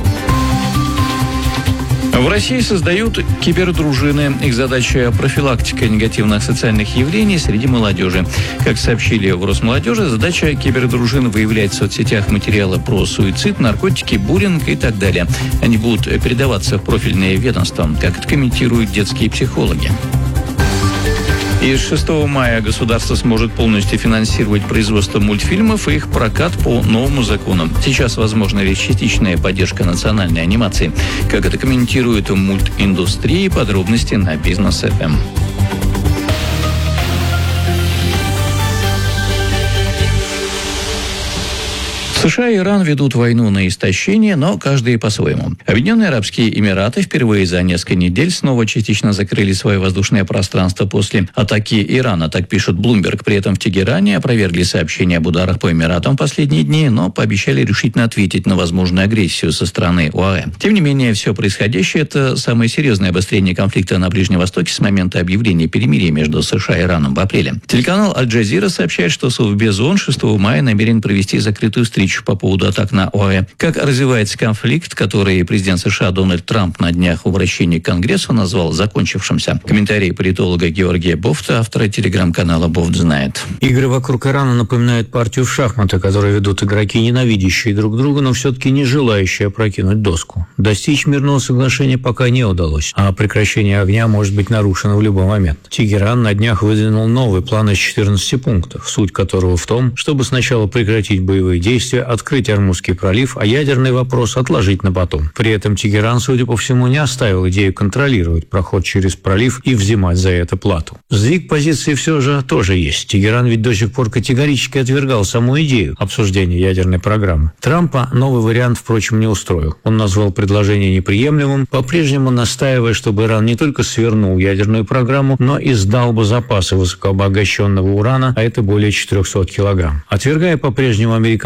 В России создают кибердружины. Их задача – профилактика негативных социальных явлений среди молодежи. Как сообщили в Росмолодежи, задача кибердружин – выявлять в соцсетях материалы про суицид, наркотики, буллинг и так далее. Они будут передаваться в профильные ведомства, как это комментируют детские психологи. И с 6 мая государство сможет полностью финансировать производство мультфильмов и их прокат по новому закону. Сейчас возможна лишь частичная поддержка национальной анимации. Как это комментирует мультиндустрия, подробности на Бизнес ФМ. США и Иран ведут войну на истощение, но каждый по-своему. Объединенные Арабские Эмираты впервые за несколько недель снова частично закрыли свое воздушное пространство после атаки Ирана, так пишет Bloomberg. При этом в Тегеране опровергли сообщения об ударах по Эмиратам в последние дни, но пообещали решительно ответить на возможную агрессию со стороны ОАЭ. Тем не менее, все происходящее – это самое серьезное обострение конфликта на Ближнем Востоке с момента объявления перемирия между США и Ираном в апреле. Телеканал Аль-Джазира сообщает, что Совбез ООН 6 мая намерен провести закрытую встречу по поводу атак на ОАЭ. Как развивается конфликт, который президент США Дональд Трамп на днях в обращении к Конгрессу назвал закончившимся? Комментарий политолога Георгия Бофта, автора телеграм-канала «Бофт знает». Игры вокруг Ирана напоминают партию в шахматы, которые ведут игроки, ненавидящие друг друга, но все-таки не желающие опрокинуть доску. Достичь мирного соглашения пока не удалось, а прекращение огня может быть нарушено в любой момент. Тегеран на днях выдвинул новый план из 14 пунктов, суть которого в том, чтобы сначала прекратить боевые действия, открыть Ормузский пролив, а ядерный вопрос отложить на потом. При этом Тегеран, судя по всему, не оставил идею контролировать проход через пролив и взимать за это плату. Сдвиг позиции все же тоже есть. Тегеран ведь до сих пор категорически отвергал саму идею обсуждения ядерной программы. Трампа новый вариант, впрочем, не устроил. Он назвал предложение неприемлемым, по-прежнему настаивая, чтобы Иран не только свернул ядерную программу, но и сдал бы запасы высокообогащенного урана, а это более 400 килограмм. Отвергая по-прежнему американский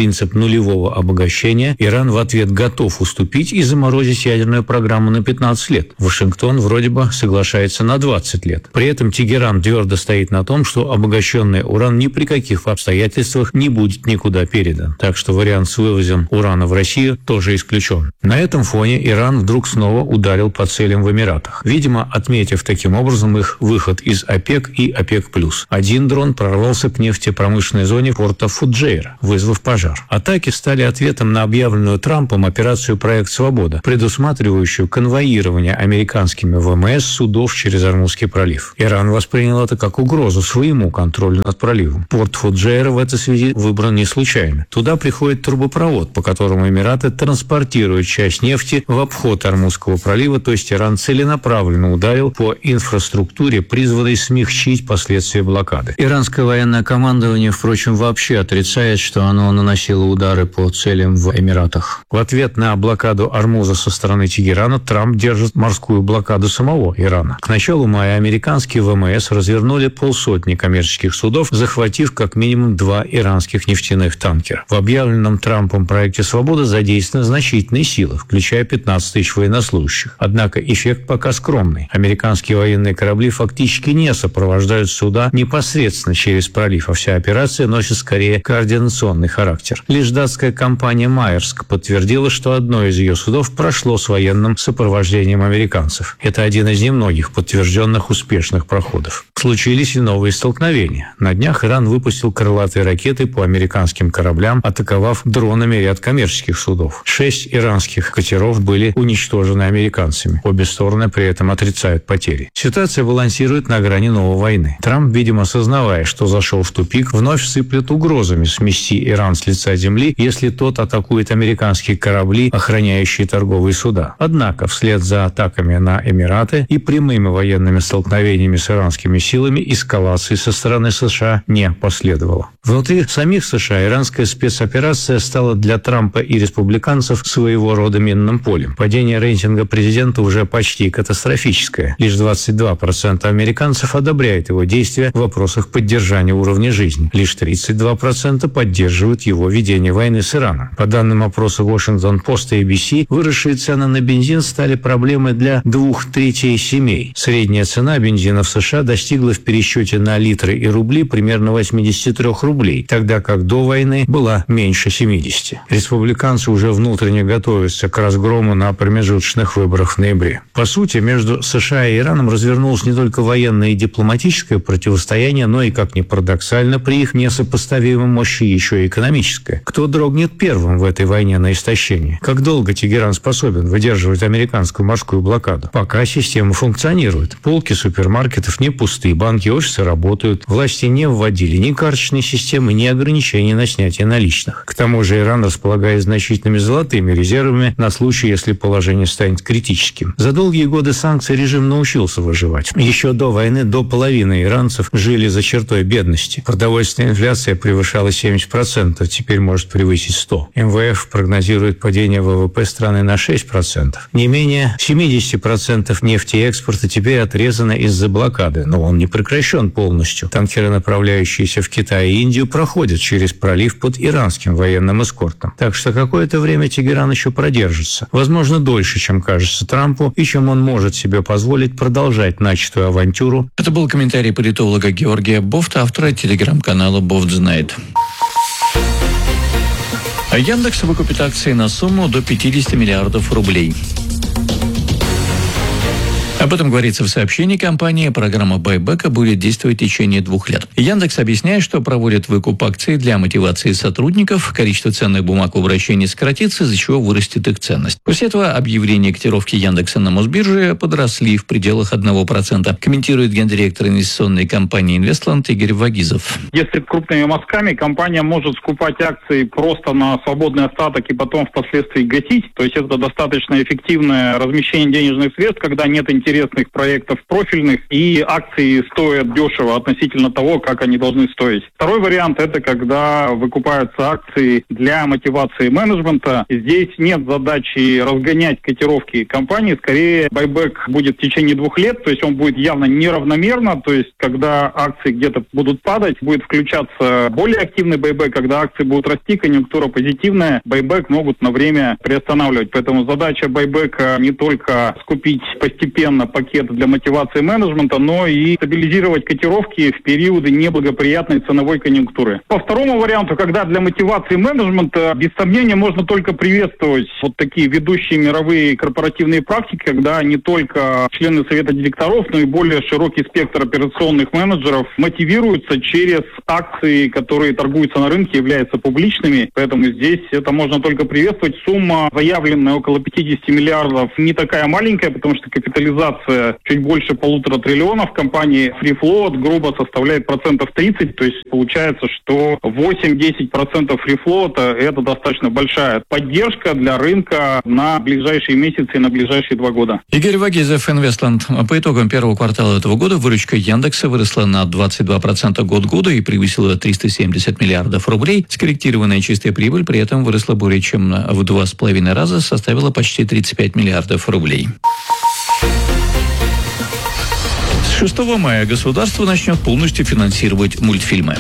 принцип нулевого обогащения, Иран в ответ готов уступить и заморозить ядерную программу на 15 лет. Вашингтон вроде бы соглашается на 20 лет. При этом Тегеран твердо стоит на том, что обогащенный уран ни при каких обстоятельствах не будет никуда передан. Так что вариант с вывозом урана в Россию тоже исключен. На этом фоне Иран вдруг снова ударил по целям в Эмиратах. Видимо, отметив таким образом их выход из ОПЕК и ОПЕК+. Один дрон прорвался к нефтепромышленной зоне порта Фуджейра, вызвав пожар. Атаки стали ответом на объявленную Трампом операцию «Проект Свобода», предусматривающую конвоирование американскими ВМС судов через Ормузский пролив. Иран воспринял это как угрозу своему контролю над проливом. Порт Фуджейра в этой связи выбран не случайно. Туда приходит трубопровод, по которому Эмираты транспортируют часть нефти в обход Ормузского пролива, то есть Иран целенаправленно ударил по инфраструктуре, призванной смягчить последствия блокады. Иранское военное командование, впрочем, вообще отрицает, что оно наносило удары по целям в Эмиратах. В ответ на блокаду Ормуза со стороны Тегерана Трамп держит морскую блокаду самого Ирана. К началу мая американские ВМС развернули 500 коммерческих судов, захватив как минимум 2 иранских нефтяных танкера. В объявленном Трампом проекте «Свобода» задействованы значительные силы, включая 15 тысяч военнослужащих. Однако эффект пока скромный. Американские военные корабли фактически не сопровождают суда непосредственно через пролив, а вся операция носит скорее координационный характер. Лишь датская компания «Майерск» подтвердила, что одно из ее судов прошло с военным сопровождением американцев. Это один из немногих подтвержденных успешных проходов. Случились и новые столкновения. На днях Иран выпустил крылатые ракеты по американским кораблям, атаковав дронами ряд коммерческих судов. 6 иранских катеров были уничтожены американцами. Обе стороны при этом отрицают потери. Ситуация балансирует на грани новой войны. Трамп, видимо, осознавая, что зашел в тупик, вновь сыплет угрозами смести Иран с лица земли, если тот атакует американские корабли, охраняющие торговые суда. Однако, вслед за атаками на Эмираты и прямыми военными столкновениями с иранскими силами, эскалации со стороны США не последовало. Внутри самих США иранская спецоперация стала для Трампа и республиканцев своего рода минным полем. Падение рейтинга президента уже почти катастрофическое. Лишь 22% американцев одобряют его действия в вопросах поддержания уровня жизни. Лишь 32% поддерживают его ведение войны с Ираном. По данным опроса Washington-Post и ABC, выросшие цены на бензин стали проблемой для 2/3 семей. Средняя цена бензина в США достигла в пересчете на литры и рубли примерно 83 рублей, тогда как до войны была меньше 70. Республиканцы уже внутренне готовятся к разгрому на промежуточных выборах в ноябре. По сути, между США и Ираном развернулось не только военное и дипломатическое противостояние, но и, как ни парадоксально, при их несопоставимой мощи еще и экономическое. Кто дрогнет первым в этой войне на истощение? Как долго Тегеран способен выдерживать американскую морскую блокаду? Пока система функционирует. Полки супермаркетов не пусты, банки и офисы работают. Власти не вводили ни карточной системы, ни ограничений на снятие наличных. К тому же Иран располагает значительными золотыми резервами на случай, если положение станет критическим. За долгие годы санкций режим научился выживать. Еще до войны до половины иранцев жили за чертой бедности. Продовольственная инфляция превышала 70%, теперь может превысить 100%. МВФ прогнозирует падение ВВП страны на 6%. Не менее 70% нефти и экспорта теперь отрезано из-за блокады, но он не прекращен полностью. Танкеры, направляющиеся в Китай и Индию, проходят через пролив под иранским военным эскортом. Так что какое-то время Тегеран еще продержится. Возможно, дольше, чем кажется Трампу, и чем он может себе позволить продолжать начатую авантюру. Это был комментарий политолога Георгия Бофта, автора телеграм-канала «Бофт знает». Яндекс выкупит акции на сумму до 50 миллиардов рублей. Об этом говорится в сообщении компании. Программа байбека будет действовать в течение 2 лет. Яндекс объясняет, что проводит выкуп акций для мотивации сотрудников. Количество ценных бумаг в обращении сократится, из-за чего вырастет их ценность. После этого объявления котировки Яндекса на Мосбирже подросли в пределах 1%. Комментирует гендиректор инвестиционной компании «Инвестланд» Игорь Вагизов. Если крупными мазками компания может скупать акции просто на свободный остаток и потом впоследствии гасить, то есть это достаточно эффективное размещение денежных средств, когда нет интереса интересных проектов профильных, и акции стоят дешево относительно того, как они должны стоить. Второй вариант – это когда выкупаются акции для мотивации менеджмента. Здесь нет задачи разгонять котировки компании, скорее байбек будет в течение 2 лет, то есть он будет явно неравномерно, то есть когда акции где-то будут падать, будет включаться более активный байбек, когда акции будут расти, конъюнктура позитивная, байбек могут на время приостанавливать. Поэтому задача байбека не только скупить постепенно пакет для мотивации менеджмента, но и стабилизировать котировки в периоды неблагоприятной ценовой конъюнктуры. По второму варианту, когда для мотивации менеджмента, без сомнения, можно только приветствовать вот такие ведущие мировые корпоративные практики, когда не только члены совета директоров, но и более широкий спектр операционных менеджеров мотивируются через акции, которые торгуются на рынке, являются публичными. Поэтому здесь это можно только приветствовать. Сумма, заявленная около 50 миллиардов, не такая маленькая, потому что капитализация чуть больше 1,5 триллиона в компании Free Float грубо составляет 30%. То есть получается, что 8-10% Free Float это достаточно большая поддержка для рынка на ближайшие месяцы и на ближайшие 2 года. Игорь Вагизов, Инвестланд. По итогам первого квартала этого года выручка Яндекса выросла на 22% год года и превысила 370 миллиардов рублей. Скорректированная чистая прибыль при этом выросла более чем в 2,5 раза, составила почти 35 миллиардов рублей. С 6 мая государство начнет полностью финансировать мультфильмы.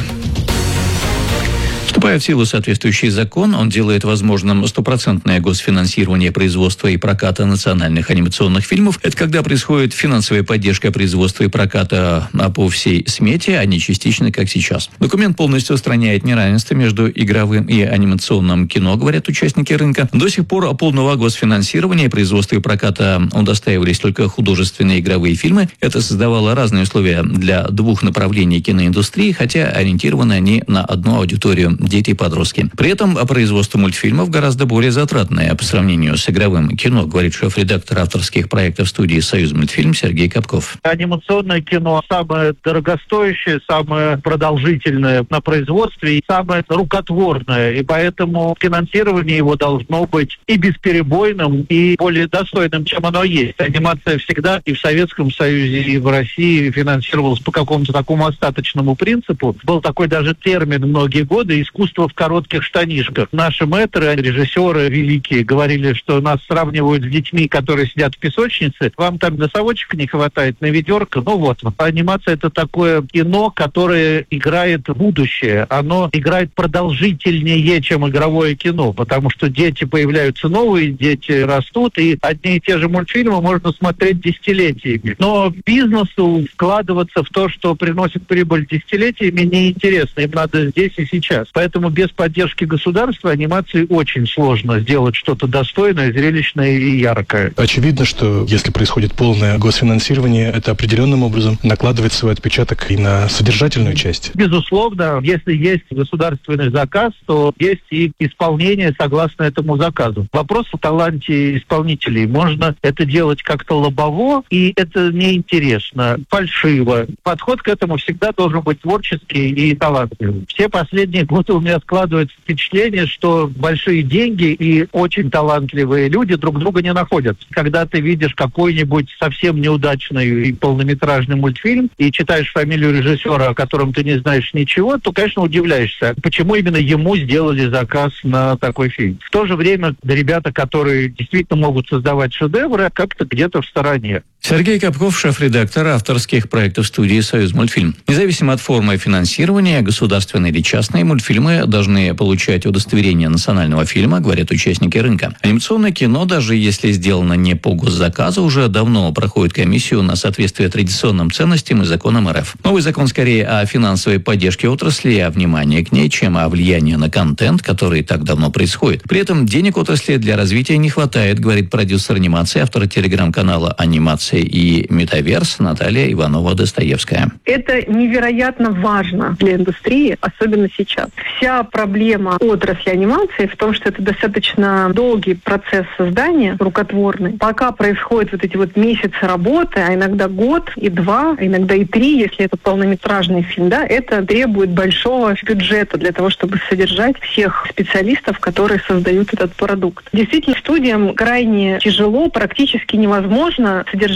Вступая в силу соответствующий закон, он делает возможным 100% госфинансирование производства и проката национальных анимационных фильмов. Это когда происходит финансовая поддержка производства и проката по всей смете, а не частично, как сейчас. Документ полностью устраняет неравенство между игровым и анимационным кино, говорят участники рынка. До сих пор полного госфинансирования производства и проката удостаивались только художественные игровые фильмы. Это создавало разные условия для 2 направлений киноиндустрии, хотя ориентированы они на одну аудиторию – дети и подростки. При этом производство мультфильмов гораздо более затратное по сравнению с игровым кино, говорит шеф-редактор авторских проектов студии «Союзмультфильм» Сергей Капков. Анимационное кино самое дорогостоящее, самое продолжительное на производстве и самое рукотворное. И поэтому финансирование его должно быть и бесперебойным, и более достойным, чем оно есть. Анимация всегда и в Советском Союзе, и в России финансировалась по какому-то такому остаточному принципу. Был такой даже термин многие годы – искусство в коротких штанишках. Наши мэтры, режиссеры великие, говорили, что нас сравнивают с детьми, которые сидят в песочнице. Вам там носовочек не хватает, на ведерко. Ну вот. Анимация – это такое кино, которое играет будущее. Оно играет продолжительнее, чем игровое кино, потому что дети появляются новые, дети растут, и одни и те же мультфильмы можно смотреть десятилетиями. Но бизнесу вкладываться в то, что приносит прибыль десятилетиями, неинтересно. Им надо здесь и сейчас. Поэтому без поддержки государства анимации очень сложно сделать что-то достойное, зрелищное и яркое. Очевидно, что если происходит полное госфинансирование, это определенным образом накладывает свой отпечаток и на содержательную часть. Безусловно, если есть государственный заказ, то есть и исполнение согласно этому заказу. Вопрос в таланте исполнителей. Можно это делать как-то лобово, и это неинтересно, фальшиво. Подход к этому всегда должен быть творческий и талантливый. Все последние годы у меня складывается впечатление, что большие деньги и очень талантливые люди друг друга не находят. Когда ты видишь какой-нибудь совсем неудачный и полнометражный мультфильм и читаешь фамилию режиссера, о котором ты не знаешь ничего, то, конечно, удивляешься, почему именно ему сделали заказ на такой фильм. В то же время ребята, которые действительно могут создавать шедевры, как-то где-то в стороне. Сергей Капков, шеф-редактор авторских проектов студии «Союзмультфильм». Независимо от формы финансирования, государственные или частные, мультфильмы должны получать удостоверение национального фильма, говорят участники рынка. Анимационное кино, даже если сделано не по госзаказу, уже давно проходит комиссию на соответствие традиционным ценностям и законам РФ. Новый закон скорее о финансовой поддержке отрасли и о внимании к ней, чем о влиянии на контент, который так давно происходит. При этом денег отрасли для развития не хватает, говорит продюсер анимации, автор телеграм-канала «Анимация и Метаверс» Наталья Иванова-Достоевская. Это невероятно важно для индустрии, особенно сейчас. Вся проблема отрасли анимации в том, что это достаточно долгий процесс создания, рукотворный. Пока происходят вот эти вот месяцы работы, а иногда год и 2, а иногда и 3, если это полнометражный фильм, да, это требует большого бюджета для того, чтобы содержать всех специалистов, которые создают этот продукт. Действительно, студиям крайне тяжело, практически невозможно содержать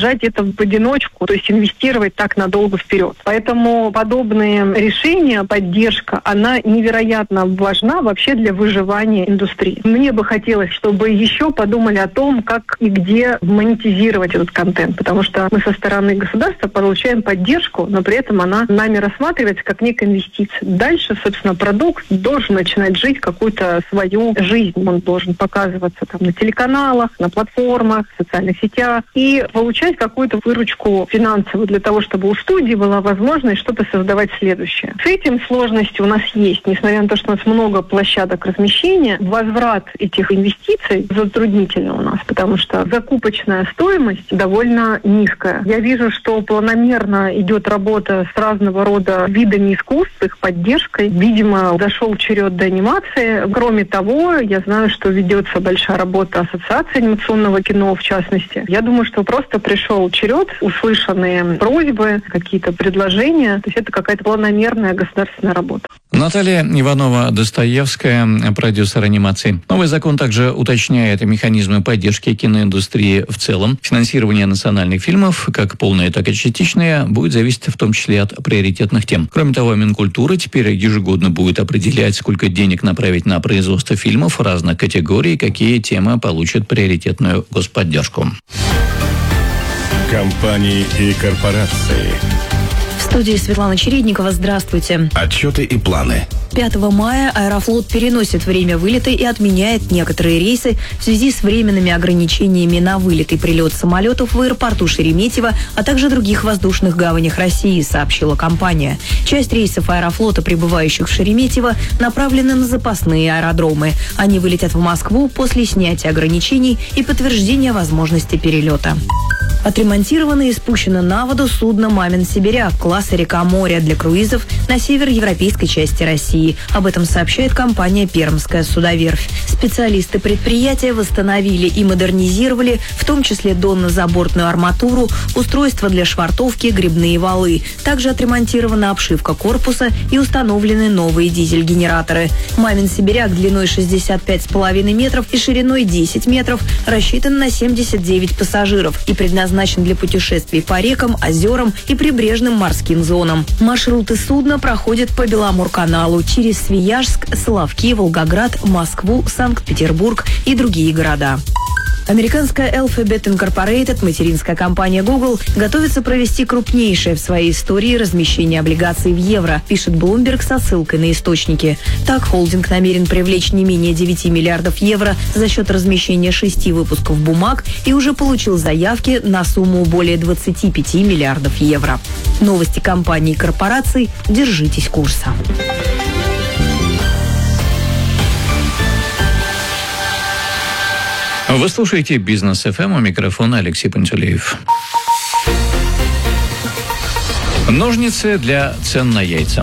держать это в одиночку, то есть инвестировать так надолго вперед. Поэтому подобные решения, поддержка, она невероятно важна вообще для выживания индустрии. Мне бы хотелось, чтобы еще подумали о том, как и где монетизировать этот контент, потому что мы со стороны государства получаем поддержку, но при этом она нами рассматривается как некая инвестиция. Дальше, собственно, продукт должен начинать жить какую-то свою жизнь. Он должен показываться там на телеканалах, на платформах, в социальных сетях и получать какую-то выручку финансовую для того, чтобы у студии была возможность что-то создавать следующее. С этим сложности у нас есть. Несмотря на то, что у нас много площадок размещения, возврат этих инвестиций затруднительно у нас, потому что закупочная стоимость довольно низкая. Я вижу, что планомерно идет работа с разного рода видами искусств, их поддержкой. Видимо, дошел черед до анимации. Кроме того, я знаю, что ведется большая работа Ассоциации анимационного кино, в частности. Я думаю, что просто пришел черед, услышанные просьбы, какие-то предложения. То есть это какая-то планомерная государственная работа. Наталья Иванова-Достоевская, продюсер анимации. Новый закон также уточняет механизмы поддержки киноиндустрии в целом. Финансирование национальных фильмов, как полное, так и частичное, будет зависеть в том числе от приоритетных тем. Кроме того, Минкультура теперь ежегодно будет определять, сколько денег направить на производство фильмов разных категорий, какие темы получат приоритетную господдержку. Компании и корпорации. В студии Светлана Чередникова. Здравствуйте. Отчеты и планы. 5 мая Аэрофлот переносит время вылета и отменяет некоторые рейсы в связи с временными ограничениями на вылет и прилет самолетов в аэропорту Шереметьево, а также других воздушных гаванях России, сообщила компания. Часть рейсов Аэрофлота, прибывающих в Шереметьево, направлены на запасные аэродромы. Они вылетят в Москву после снятия ограничений и подтверждения возможности перелета. Отремонтировано и спущено на воду судно «Мамин Сибиряк» класса «Река-море» для круизов на североевропейской части России. Об этом сообщает компания «Пермская судоверфь». Специалисты предприятия восстановили и модернизировали, в том числе донно-забортную арматуру, устройства для швартовки, грибные валы. Также отремонтирована обшивка корпуса и установлены новые дизель-генераторы. «Мамин Сибиряк» длиной 65,5 метров и шириной 10 метров рассчитан на 79 пассажиров и предназначен для путешествий по рекам, озерам и прибрежным морским зонам. Маршруты судна проходят по Беломорканалу через Свияжск, Соловки, Волгоград, Москву, Санкт-Петербург и другие города. Американская Alphabet Incorporated, материнская компания Google, готовится провести крупнейшее в своей истории размещение облигаций в евро, пишет Bloomberg со ссылкой на источники. Так, холдинг намерен привлечь не менее 9 миллиардов евро за счет размещения 6 выпусков бумаг и уже получил заявки на сумму более 25 миллиардов евро. Новости компаний и корпораций. Держитесь курса. Вы слушаете «Бизнес ФМ», у микрофона Алексей Пантелеев. Ножницы для цен на яйца.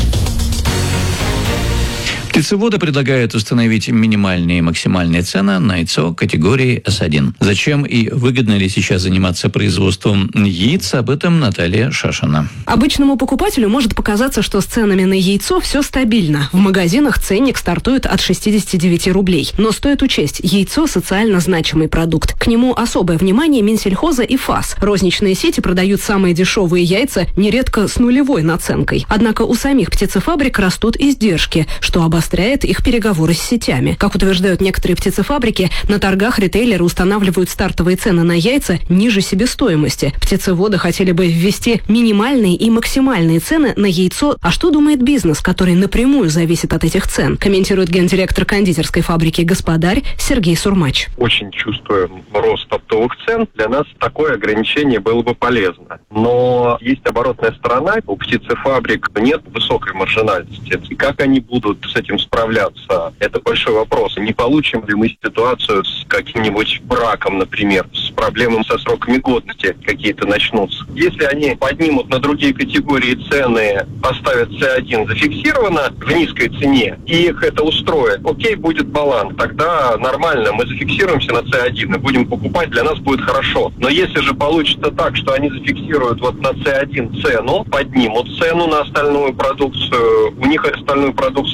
Птицеводы предлагают установить минимальные и максимальные цены на яйцо категории S1. Зачем и выгодно ли сейчас заниматься производством яиц, об этом Наталья Шашина. Обычному покупателю может показаться, что с ценами на яйцо все стабильно. В магазинах ценник стартует от 69 рублей. Но стоит учесть, яйцо – социально значимый продукт. К нему особое внимание Минсельхоза и ФАС. Розничные сети продают самые дешевые яйца, нередко с нулевой наценкой. Однако у самих птицефабрик растут издержки, что обостряет их переговоры с сетями. Как утверждают некоторые птицефабрики, на торгах ритейлеры устанавливают стартовые цены на яйца ниже себестоимости. Птицеводы хотели бы ввести минимальные и максимальные цены на яйцо. А что думает бизнес, который напрямую зависит от этих цен? Комментирует гендиректор кондитерской фабрики «Господарь» Сергей Сурмач. Очень чувствуем рост оптовых цен. Для нас такое ограничение было бы полезно. Но есть оборотная сторона. У птицефабрик нет высокой маржинальности. И как они будут с этим справляться? Это большой вопрос. Не получим ли мы ситуацию с каким-нибудь браком, например, с проблемами со сроками годности какие-то начнутся? Если они поднимут на другие категории цены, поставят C1 зафиксировано в низкой цене, и их это устроит, окей, будет баланс. Тогда нормально, мы зафиксируемся на C1 и будем покупать, для нас будет хорошо. Но если же получится так, что они зафиксируют вот на C1 цену, поднимут цену на остальную продукцию, у них остальную продукцию по повышенной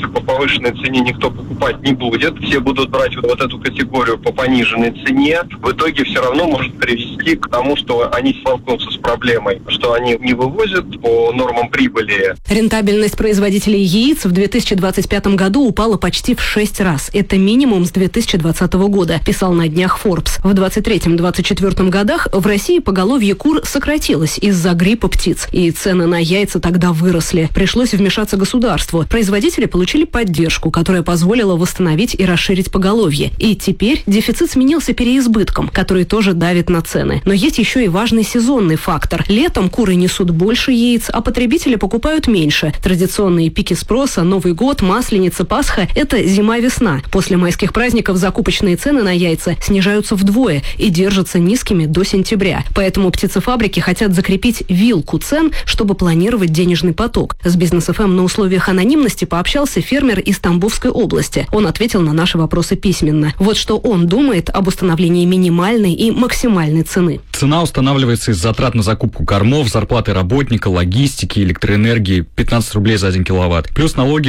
завышенной цене никто покупать не будет. Все будут брать вот эту категорию по пониженной цене. В итоге все равно может привести к тому, что они столкнутся с проблемой, что они не вывозят по нормам прибыли. Рентабельность производителей яиц в 2025 году упала почти в 6 раз. Это минимум с 2020 года, писал на днях Forbes. В 2023-2024 годах в России поголовье кур сократилось из-за гриппа птиц. И цены на яйца тогда выросли. Пришлось вмешаться государству. Производители получили поддержку, которая позволила восстановить и расширить поголовье. И теперь дефицит сменился переизбытком, который тоже давит на цены. Но есть еще и важный сезонный фактор. Летом куры несут больше яиц, а потребители покупают меньше. Традиционные пики спроса, Новый год, Масленица, Пасха – это зима-весна. После майских праздников закупочные цены на яйца снижаются вдвое и держатся низкими до сентября. Поэтому птицефабрики хотят закрепить вилку цен, чтобы планировать денежный поток. С Бизнес-ФМ на условиях анонимности пообщался фермер из Тамбовской области. Он ответил на наши вопросы письменно. Вот что он думает об установлении минимальной и максимальной цены. Цена устанавливается из затрат на закупку кормов, зарплаты работника, логистики, электроэнергии, 15 рублей за 1 киловатт. Плюс налоги,